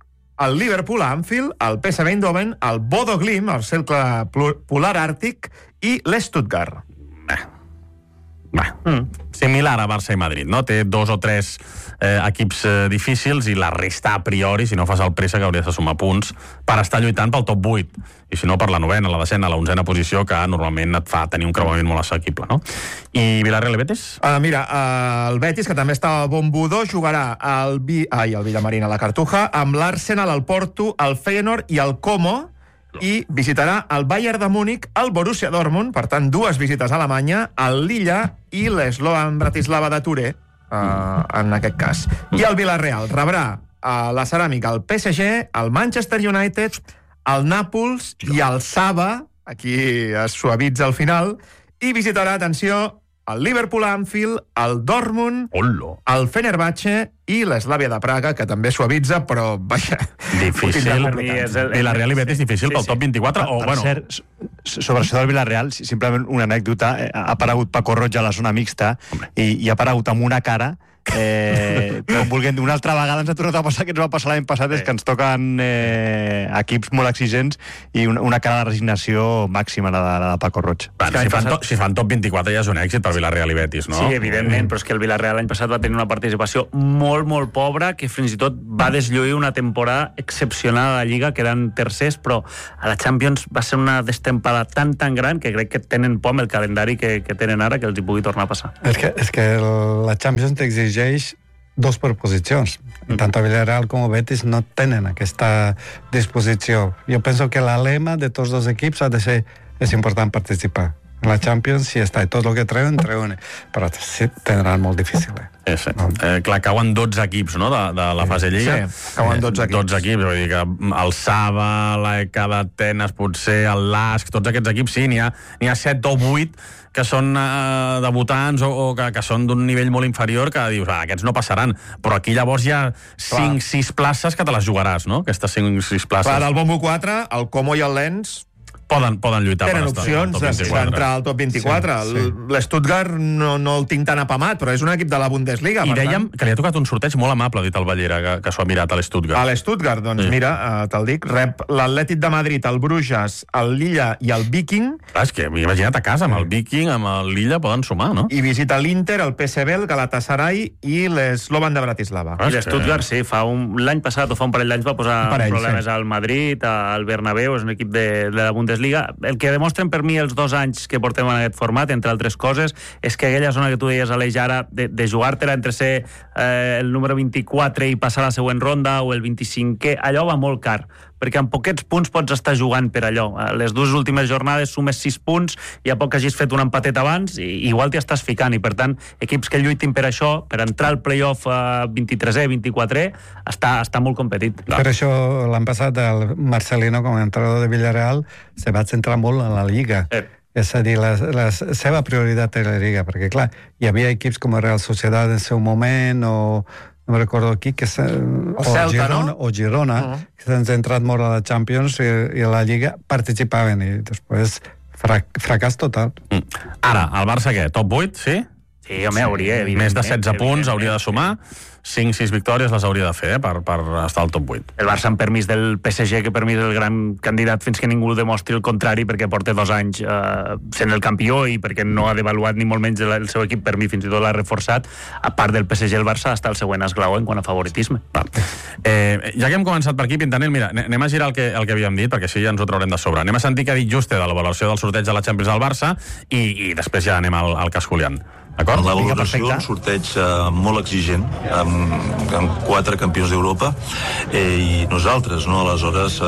el Liverpool a Anfield, el P S V Eindhoven, el Bodo Glimt, el Cercle Polar Àrtic, i l'Stuttgart. Bé. Bé. Mm. Similar a Barça i Madrid, no? Té dos o tres eh, equips eh, difícils i la resta a priori, si no fas el préssec, hauries de sumar punts per estar lluitant pel top vuit. I si no, per la novena, la decena, la onzena posició, que normalment et fa tenir un creuament molt assequible, no? I Villarreal i Betis? Uh, mira, uh, el Betis, que també està a bon budó, jugarà al Vi... Ai, el Villamarín a la Cartuja, amb l'Arsenal, el Porto, el Feyenoord i el Como, i visitarà el Bayern de Múnich, el Borussia Dortmund, per tant, dues visites a Alemanya, el Lilla i l'Slovan Bratislava de Touré, eh, en aquest cas. I el Villarreal rebrà a la ceràmica el P S G, el Manchester United, el Nàpols i el Saba, aquí es suavitza al final, i visitarà, atenció, el Liverpool a Anfield, el Dortmund, Ollo. el Fenerbahce i l'Slavia de Praga, que també suavitza, però, vaja... Difícil. Villarreal i Betis difícil pel top vint-i-quatre. O, bueno... Cert, sobre això del Villarreal, simplement una anècdota, ha aparegut Paco Roig a la zona mixta i, i ha aparegut amb una cara eh, com vulguem dir, una altra vegada ens ha tornat a passar que ens va passar l'any passat, és que ens toquen eh, equips molt exigents i una, una cara de resignació màxima la de, la de Paco Roig. Bueno, si, fan to, si fan top vint-i-quatre ja és un èxit per Villarreal i Betis, no? Sí, evidentment, però és que el Villarreal l'any passat va tenir una participació molt, molt pobra, que fins i tot va deslluir una temporada excepcional a la Lliga, que eren tercers, però a la Champions va ser una destempada tan, tan gran que crec que tenen por amb el calendari que, que tenen ara que els hi pugui tornar a passar. És que, és que la Champions t'exigeix dos proposicions. Tant a Villarreal com a Betis no tenen aquesta disposició. Jo penso que la lema de tots dos equips ha de ser és important participar. En la Champions sí està, i tot el que treuen, treuen. Però sí, tindran molt difícil. Eh? Eh, sí. eh, clar, cauen dotze equips, no?, de, de la fase Lliga. Sí, cauen dotze equips. dotze equips, vull dir que el Saba, l'E K d'Atenes, potser el Lask, tots aquests equips, sí, n'hi ha, n'hi ha set o vuit que són eh, debutants o, o que, que són d'un nivell molt inferior, que dius, ah, aquests no passaran. Però aquí llavors hi ha cinc sis places que te les jugaràs, no?, aquestes cinc sis places. Clar, del Bombo quatre, el Como i el Lens Poden, poden lluitar tenen per opcions d'entrar al top vint-i-quatre. Sí, sí. L'Stuttgart no, no el tinc tan apamat, però és un equip de la Bundesliga. I dèiem tant... que li ha tocat un sorteig molt amable, ha dit el Ballera, que, que s'ho ha mirat a l'Stuttgart. A l'Stuttgart, doncs sí. Mira, uh, te'l dic, rep l'Atlètic de Madrid, el Bruges, el Lilla i el Viking. Ah, és que imagina't a casa, amb el Viking, amb el Lilla poden sumar, no? I visita l'Inter, el P S V, el Galatasaray i l'Slovan de Bratislava. Ah, I l'Stuttgart, sí, fa un... l'any passat o fa un parell d'anys va posar parell, problemes sí. al Madrid, al Bernabéu, és un equip de, de la Bundesliga. El que demostren per mi els dos anys que portem en aquest format, entre altres coses, és que aquella zona que tu deies, Aleix, ara, de, de jugar-te-la entre ser eh, el número vint-i-quatre i passar a la següent ronda, o el vint-i-cinquè, allò va molt car, perquè amb poquets punts pots estar jugant per allò. Les dues últimes jornades sumes sis punts, i a poc que hagis fet un empatet abans, i igual t'hi estàs ficant, i per tant, equips que lluitin per això, per entrar al playoff eh, vint-i-tresè, vint-i-quatrè, està, està molt competit. Per això l'any passat el Marcelino, com a entrenador de Villarreal, se va centrar molt en la Lliga. Eh. És a dir, la, la seva prioritat era la Lliga, perquè clar, hi havia equips com el Real Sociedad en seu moment, o no me recordo aquí, que o, Celta, Girona, no? o Girona, uh -huh. que s'han centrat molt a la Champions i, i a la Lliga participaven, i després frac fracàs total. Mm. Ara, el Barça què? Top vuit, sí? Sí, home, hauria, evidentment. Més de setze punts, hauria de sumar. cinc sis victòries les hauria de fer, eh, per, per estar al top vuit. El Barça amb permís del P S G, que per mi és el gran candidat fins que ningú demostri el contrari, perquè porta dos anys eh, sent el campió i perquè no ha devaluat ni molt menys el, el seu equip, per mi fins i tot l'ha reforçat. A part del P S G, el Barça està el següent esglaó en quant a favoritisme. Eh, ja que hem començat per aquí, Pintanel, mira, anem a girar el que, el que havíem dit, perquè així ja ens ho traurem de sobre. Anem a sentir què ha dit Juste de la valoració del sorteig de la Champions del Barça i, i després ja anem al, al cas Julián. La valoració, un sorteig uh, molt exigent, amb, amb quatre campions d'Europa, eh, i nosaltres, no? Aleshores,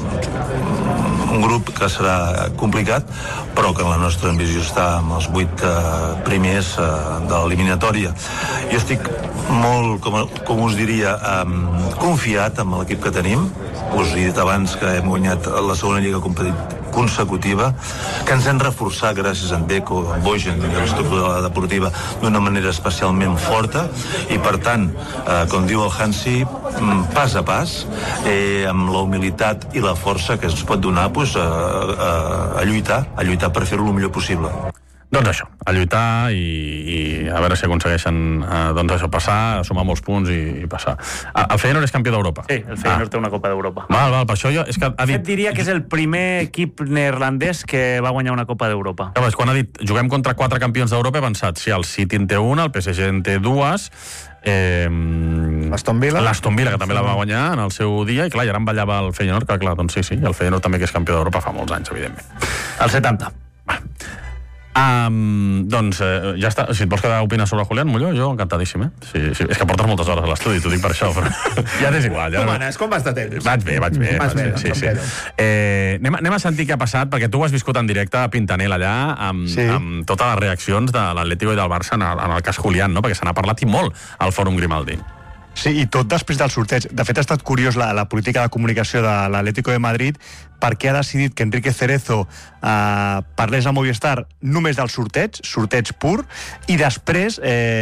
uh, un grup que serà complicat, però que en la nostra ambició està amb els vuit uh, primers uh, de l'eliminatòria. Jo estic molt, com, com us diria, um, confiat amb l'equip que tenim. Us he dit abans que hem guanyat la segona lliga consecutiva, que ens hem reforçat gràcies a en Deco, a en Bojan i a l'estructura deportiva d'una manera especialment forta, i per tant, eh, com diu el Hansi, pas a pas, eh, amb la humilitat i la força que ens pot donar, pues, a, a, a lluitar, a lluitar per fer-ho el millor possible. Doncs això, a lluitar i, i a veure si aconsegueixen eh, doncs això, passar, sumar molts punts i, i passar. El Feyenoord és campió d'Europa. Sí, el Feyenoord ah. té una Copa d'Europa. Val, val, per això jo... És que ha dit... Et diria que és el primer equip neerlandès que va guanyar una Copa d'Europa. Ja, quan ha dit juguem contra quatre campions d'Europa, he pensat, sí, el City en té una, el P S G en té dues, eh, l'Aston Villa, l'Aston Villa, que també la va guanyar en el seu dia, i clar, i ara em ballava el Feyenoord, que clar, doncs sí, sí, el Feyenoord també que és campió d'Europa fa molts anys, evidentment. El setanta. Um, doncs eh, ja està. Si et vols quedar a opinar sobre Julián Molló, jo encantadíssim, eh? Sí, sí. És que portes moltes hores a l'estudi, t'ho dic per això, però ja t'és igual. Ja com no... anes? Com vas de temps? Vaig bé, vaig bé. Vas vaig bé, bé, sí, doncs, sí. bé. Eh, anem, anem a sentir què ha passat, perquè tu ho has viscut en directe a Pintanel allà, amb, Sí. amb totes les reaccions de l'Atlético i del Barça en el, en el cas Julián, no? Perquè se n'ha parlat i molt al Fòrum Grimaldi. Sí, i tot després del sorteig. De fet, ha estat curiós la, la política de comunicació de l'Atlético de Madrid, perquè ha decidit que Enrique Cerezo eh, parlés a Movistar només del sorteig, sorteig pur, i després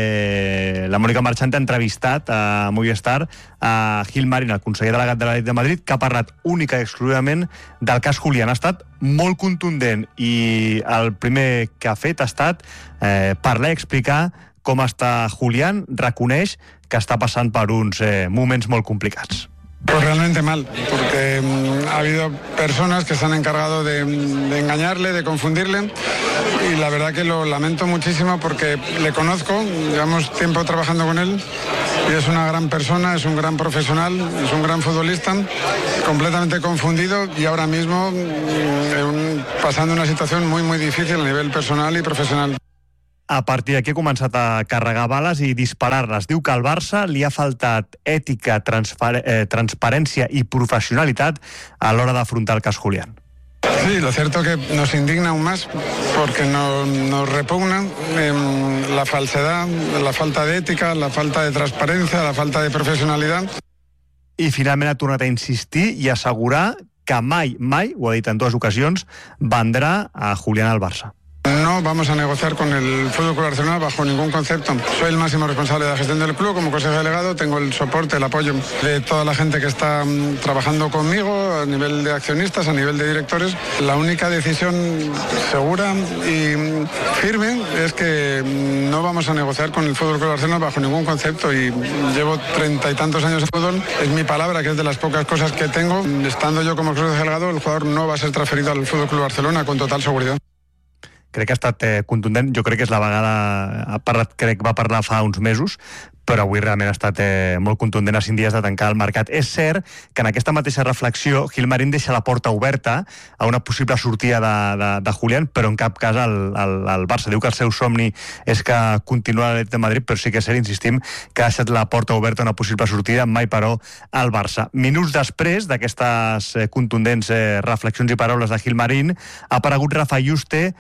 eh, la Mònica Marchante ha entrevistat a Movistar a Gil Marín, el conseller delegat de l'Atlético de Madrid, que ha parlat única i exclusivament del cas Julián. Ha estat molt contundent i el primer que ha fet ha estat eh, parlar i explicar com està Julián, reconeix que está pasando por unos eh, momentos muy complicados. Pues realmente mal, porque um, ha habido personas que se han encargado de, de engañarle, de confundirle, y la verdad que lo lamento muchísimo porque le conozco, llevamos tiempo trabajando con él, y es una gran persona, es un gran profesional, es un gran futbolista, completamente confundido y ahora mismo um, pasando una situación muy muy difícil a nivel personal y profesional. A partir d'aquí ha començat a carregar bales i disparar-les. Diu que al Barça li ha faltat ètica, eh, transparència i professionalitat a l'hora d'afrontar el cas Julián. Sí, lo cierto que nos indigna aún más porque nos, nos repugna eh, la falsedad, la falta de ética, la falta de transparencia, la falta de profesionalidad. I finalment ha tornat a insistir i assegurar que mai, mai, ho ha dit en dues ocasions, vendrà a Julián al Barça. No vamos a negociar con el Fútbol Club Barcelona bajo ningún concepto. Soy el máximo responsable de la gestión del club como consejero delegado, tengo el soporte, el apoyo de toda la gente que está um, trabajando conmigo a nivel de accionistas, a nivel de directores. La única decisión segura y um, firme es que um, no vamos a negociar con el Fútbol Club Barcelona bajo ningún concepto y llevo treinta y tantos años en fútbol. Es mi palabra, que es de las pocas cosas que tengo. Estando yo como consejero delegado, el jugador no va a ser transferido al Fútbol Club Barcelona con total seguridad. Crec que ha estat eh, contundent. Jo crec que és la vegada... Ha parlat, crec que va parlar fa uns mesos, però avui realment ha estat eh, molt contundent a cinc dies de tancar el mercat. És cert que en aquesta mateixa reflexió Gil Marín deixa la porta oberta a una possible sortida de, de, de Julián, però en cap cas el, el, el Barça diu que el seu somni és que continua a l'Atlètic de Madrid, però sí que és cert, insistim, que ha deixat la porta oberta a una possible sortida, mai però al Barça. Minuts després d'aquestes eh, contundents eh, reflexions i paraules de Gil Marín, ha aparegut Rafa Yuste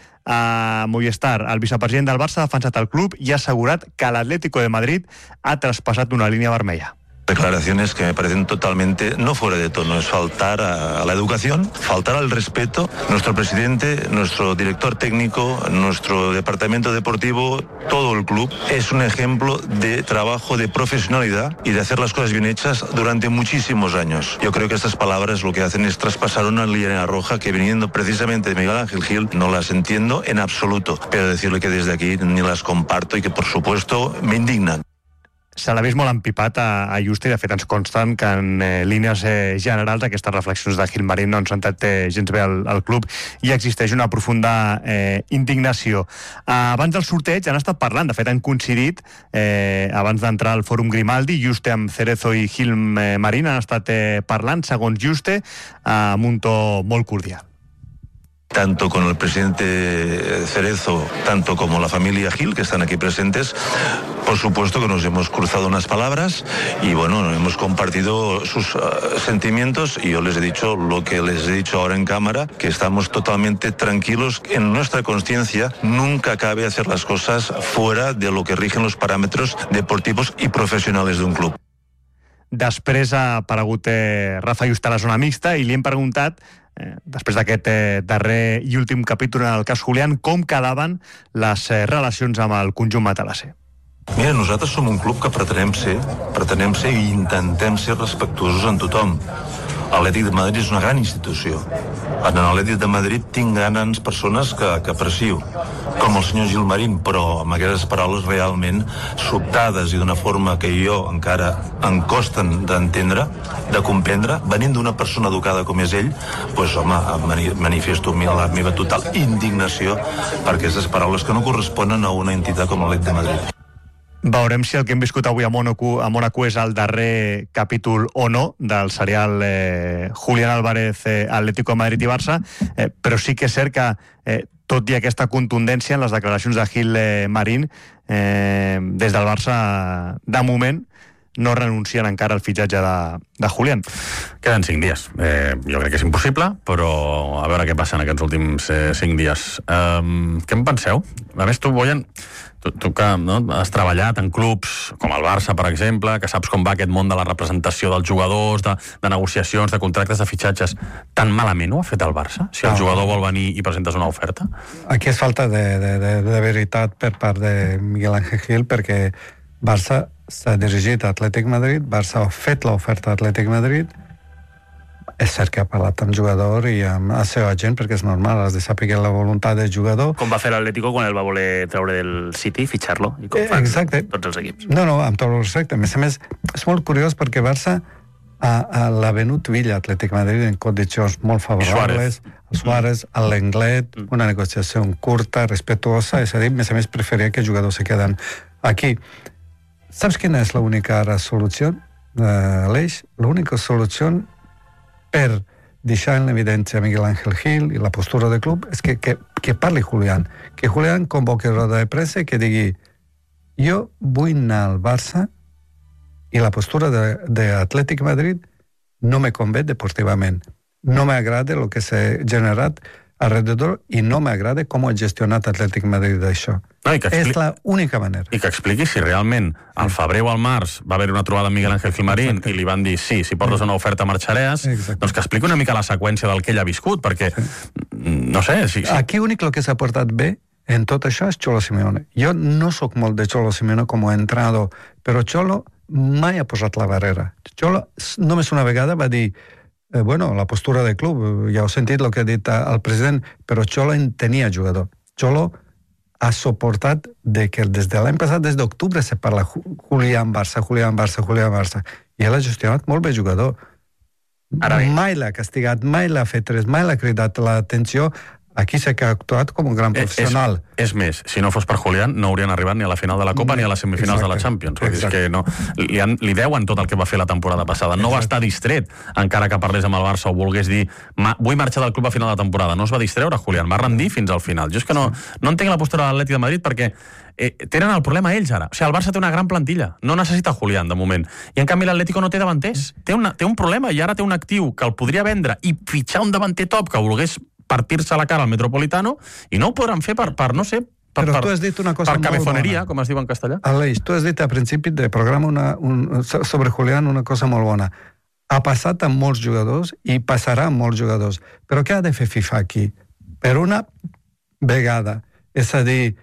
a Movistar. El vicepresident del Barça ha defensat el club i ha assegurat que l'Atlético de Madrid ha traspasat una línia vermella. Declaraciones que me parecen totalmente no fuera de tono, es faltar a, a la educación, faltar al respeto. Nuestro presidente, nuestro director técnico, nuestro departamento deportivo, todo el club es un ejemplo de trabajo, de profesionalidad y de hacer las cosas bien hechas durante muchísimos años. Yo creo que estas palabras lo que hacen es traspasar una línea roja que, viniendo precisamente de Miguel Ángel Gil, no las entiendo en absoluto, pero decirle que desde aquí ni las comparto y que por supuesto me indignan. Se l'ha vist molt empipat a, a Juste i de fet ens consten que en eh, línies eh, generals aquestes reflexions de Gil Marín no han sentat eh, gens bé al, al club i existeix una profunda eh, indignació. Ah, abans del sorteig han estat parlant, de fet han coincidit eh, abans d'entrar al Fòrum Grimaldi, Juste amb Cerezo i Gil Marín han estat eh, parlant, segons Juste, amb un to molt cordial. Tanto con el presidente Cerezo, tanto como la familia Gil, que están aquí presentes, por supuesto que nos hemos cruzado unas palabras y bueno, hemos compartido sus uh, sentimientos y yo les he dicho lo que les he dicho ahora en cámara, que estamos totalmente tranquilos. En nuestra conciencia nunca cabe hacer las cosas fuera de lo que rigen los parámetros deportivos y profesionales de un club. Després ha aparegut eh, Rafa Juste a la zona mixta i li hem preguntat, eh, després d'aquest eh, darrer i últim capítol en el cas Julián, com quedaven les eh, relacions amb el conjunt matalasser. Mira, nosaltres som un club que pretenem ser, pretenem ser i intentem ser respectuosos en tothom. L'Atlètic de Madrid és una gran institució. En l'Atlètic de Madrid tinc grans persones que, que aprecio, com el senyor Gil Marín, però amb aquestes paraules realment sobtades i d'una forma que jo encara em costen d'entendre, de comprendre, venint d'una persona educada com és ell, doncs, home, manifesto la meva total indignació per aquestes paraules que no corresponen a una entitat com l'Atlètic de Madrid. Veurem si el que hem viscut avui a Mónaco, a Mónaco és el darrer capítol o no del serial eh, Julián Álvarez, eh, Atlético de Madrid i Barça, eh, però sí que és cert que eh, tot i aquesta contundència en les declaracions de Gil Marín, eh, des del Barça, de moment, no renuncien encara al fitxatge de, de Julián. Queden cinc dies. Eh, jo crec que és impossible, però a veure què passa en aquests últims eh, cinc dies. Um, què en penseu? A més, tu, Bojan, tu, tu que no, has treballat en clubs com el Barça, per exemple, que saps com va aquest món de la representació dels jugadors, de, de negociacions, de contractes, de fitxatges, tan malament ho ha fet el Barça? Si el no. jugador vol venir i presentes una oferta? Aquí és falta de, de, de, de veritat per part de Miguel Ángel Gil, perquè Barça s'ha dirigit a Atlètic Madrid, Barça ha fet l'oferta a Atlètic Madrid, és cert que ha parlat amb jugador i amb el seu agent, perquè és normal, has de saber la voluntat del jugador. Com va fer l'Atlético quan el va voler treure del City, fitxar-lo, i com fan Exacte. tots els equips. No, no, amb tot el respecte. A més a més, és molt curiós perquè Barça a, a l'ha venut Villa a Atlètic Madrid en condicions molt favorables, el Suárez, a l'Englet, mm. una negociació curta, respetuosa, és a dir, a més a més preferia que els jugadors se queden aquí. ¿Sabes quina és l'única solució, uh, Aleix? L'única solució per deixar en evidència Miguel Ángel Gil i la postura del club és que, que, que parli Julián. Que Julián convoqui roda de pressa i que digui jo vull anar al Barça i la postura d'Atlètic Madrid no me convé deportivament. No m'agrada el que s'ha generat alrededor i no m'agrada com ha gestionat Atlètic Madrid d'això. No, expli... És l'única manera. I que expliqui si realment al febrer o al març va haver una trobada amb Miguel Ángel Gil Marín Exacte. I li van dir sí, si portes una oferta marxaràs, Exacte. Doncs que expliqui una mica la seqüència del que ell ha viscut, perquè, sí. no sé... Si, si... Aquí únic el que s'ha portat bé en tot això és Cholo Simeone. Jo no sóc molt de Cholo Simeone com a entrenador, però Cholo mai ha posat la barrera. Cholo només una vegada va dir Eh, bueno, la postura del club, ja heu sentit el que ha dit el president, però Cholo en tenia jugador. Cholo ha suportat de que des de l'any passat, des d'octubre, se parla Julián Barça, Julián Barça, Julián Barça, i ell ha gestionat molt bé jugador. Ara bé. Mai l'ha castigat, mai l'ha fet res, mai l'ha cridat l'atenció. Aquí sí que ha actuat com un gran professional. És, és més, si no fos per Julián, no haurien arribat ni a la final de la Copa ni a les semifinals Exacte. De la Champions. Vull dir, és que no, li, han, li deuen tot el que va fer la temporada passada. No Exacte. Va estar distret, encara que parlés amb el Barça o volgués dir ma, vull marxar del club a final de temporada. No es va distreure, Julián, va rendir fins al final. Jo és que no, no entenc la postura de l'Atlètic de Madrid perquè eh, tenen el problema ells ara. O sigui, el Barça té una gran plantilla, no necessita Julián de moment. I en canvi l'Atlético no té davanters. Té, una, té un problema i ara té un actiu que el podria vendre i fitxar un davanter top que volgués partir-se la cara al Metropolitano i no ho podran fer per, per no sé, per, Però tu has dit una cosa per cabezoneria, com es diu en castellà. Aleix, tu has dit a principi del programa una, un, sobre Julián una cosa molt bona. Ha passat amb molts jugadors i passarà amb molts jugadors. Però què ha de fer FIFA aquí? Per una vegada, és a dir,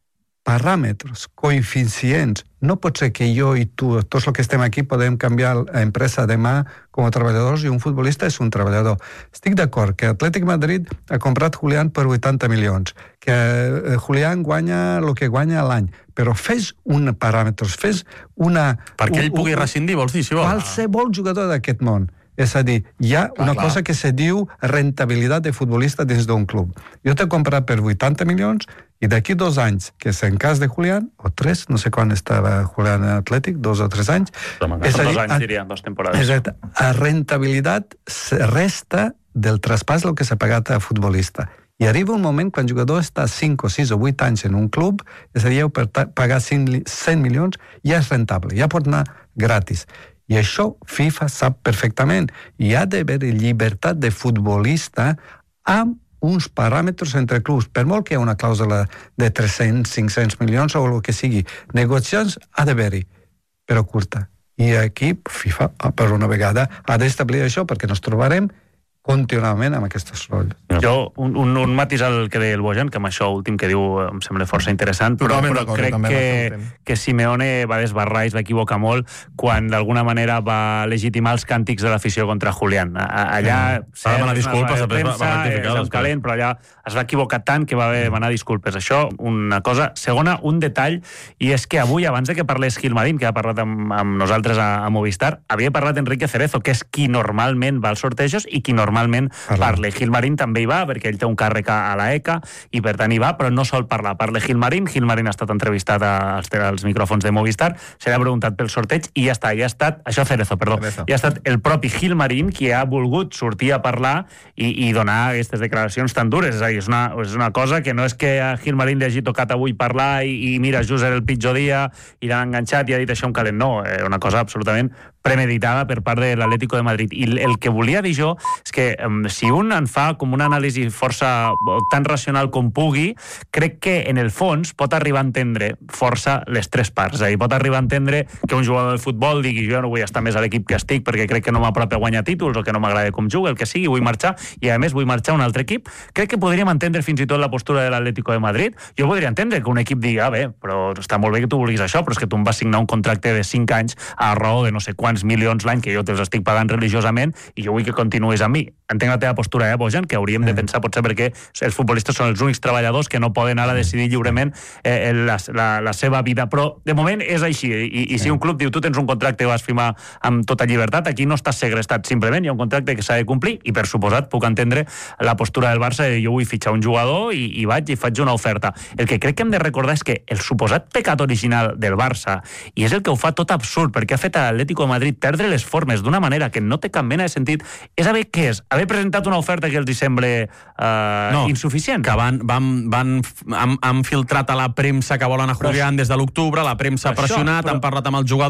paràmetres, coeficients. No pot ser que jo i tu, tots els que estem aquí, podem canviar l'empresa demà com a treballadors i un futbolista és un treballador. Estic d'acord que Atlètic Madrid ha comprat Julián per vuitanta milions, que Julián guanya el que guanya l'any, però fes un paràmetre, fes una... Perquè ell un, pugui rescindir, vols dir, si vol? Qualsevol jugador d'aquest món. És a dir, hi ha una ah, cosa que se diu rentabilitat de futbolista dins d'un club. Jo t'he comprat per vuitanta milions i d'aquí dos anys, que és en cas de Julián, o tres, no sé quan estava Julián Atlètic, dos o tres anys... És a dir, dos anys, diria, dos temporades. És a dir, a rentabilitat resta del traspàs el que s'ha pagat a futbolista. I arriba un moment quan el jugador està cinc o sis o vuit anys en un club, és a dir, per pagar cent milions, ja és rentable, ja pot anar gratis. I això FIFA sap perfectament. Hi ha d'haver llibertat de futbolista amb uns paràmetres entre clubs. Per molt que hi ha una clàusula de tres-cents, cinc-cents milions o el que sigui, negociacions ha d'haver-hi, però curta. I aquí FIFA, per una vegada, ha d'establir això perquè ens trobarem contínuament amb aquestes rotlles. Jo, un, un, un matís al que deia el Bojan, que amb això últim que diu em sembla força interessant, però, però crec que, que Simeone va desbarrar i es va equivocar molt quan d'alguna manera va legitimar els càntics de l'afició contra Julián. Allà... Sí. Va demanar disculpes, després va, va rectificar. Calent, però allà es va equivocar tant que va demanar disculpes. Això, una cosa. Segona, un detall, i és que avui, abans de que parlés Gil Marín, que ha parlat amb, amb nosaltres a, a Movistar, havia parlat Enrique Cerezo, que és qui normalment va als sortejos i qui normalment normalment parle. Gilmarín també hi va, perquè ell té un càrrec a la E C A, i per tant hi va, però no sol parlar. Parle Gilmarín, Gilmarín ha estat entrevistat als, als micròfons de Movistar, se li ha preguntat pel sorteig, i ja està, ja ha estat, això Cerezo, perdó, Cerezo. ja ha estat el propi Gilmarín qui ha volgut sortir a parlar i, i donar aquestes declaracions tan dures. És a dir, és una, és una cosa que no és que a Gilmarín li hagi tocat avui parlar i, i mira, just era el pitjor dia i l'han enganxat i ha dit això un calent. No, eh, una cosa absolutament premeditada per part de l'Atlético de Madrid. I el que volia dir jo és que um, si un en fa com una anàlisi força tan racional com pugui, crec que en el fons pot arribar a entendre força les tres parts. És a dir, pot arribar a entendre que un jugador de futbol digui jo no vull estar més a l'equip que estic perquè crec que no m'apropa a guanyar títols o que no m'agrada com juga, el que sigui, vull marxar i a més vull marxar a un altre equip. Crec que podríem entendre fins i tot la postura de l'Atlético de Madrid. Jo podria entendre que un equip digui, ah bé, però està molt bé que tu vulguis això, però és que tu em vas signar un contracte de cinc anys a raó de no sé quants milions l'any que jo te'ls estic pagant religiosament i jo vull que continuïs amb mi. Entenc la teva postura, eh, Bojan, que hauríem de pensar potser perquè els futbolistes són els únics treballadors que no poden ara decidir lliurement eh, la, la, la seva vida, però de moment és així, i, i si un club diu tu tens un contracte que vas firmar amb tota llibertat, aquí no estàs segrestat, simplement hi ha un contracte que s'ha de complir i per suposat puc entendre la postura del Barça de jo vull fitxar un jugador i, i vaig i faig una oferta. El que crec que hem de recordar és que el suposat pecat original del Barça, i és el que ho fa tot absurd perquè ha fet a l'Atlético de Madrid perdre les formes d'una manera que no té cap mena de sentit, és haver què és? Haver presentat una oferta que els hi sembla eh, no, insuficient. Que van, van, van, han, han filtrat a la premsa que volen a Julián des de l'octubre, la premsa ha pressionat, han parlat amb el jugador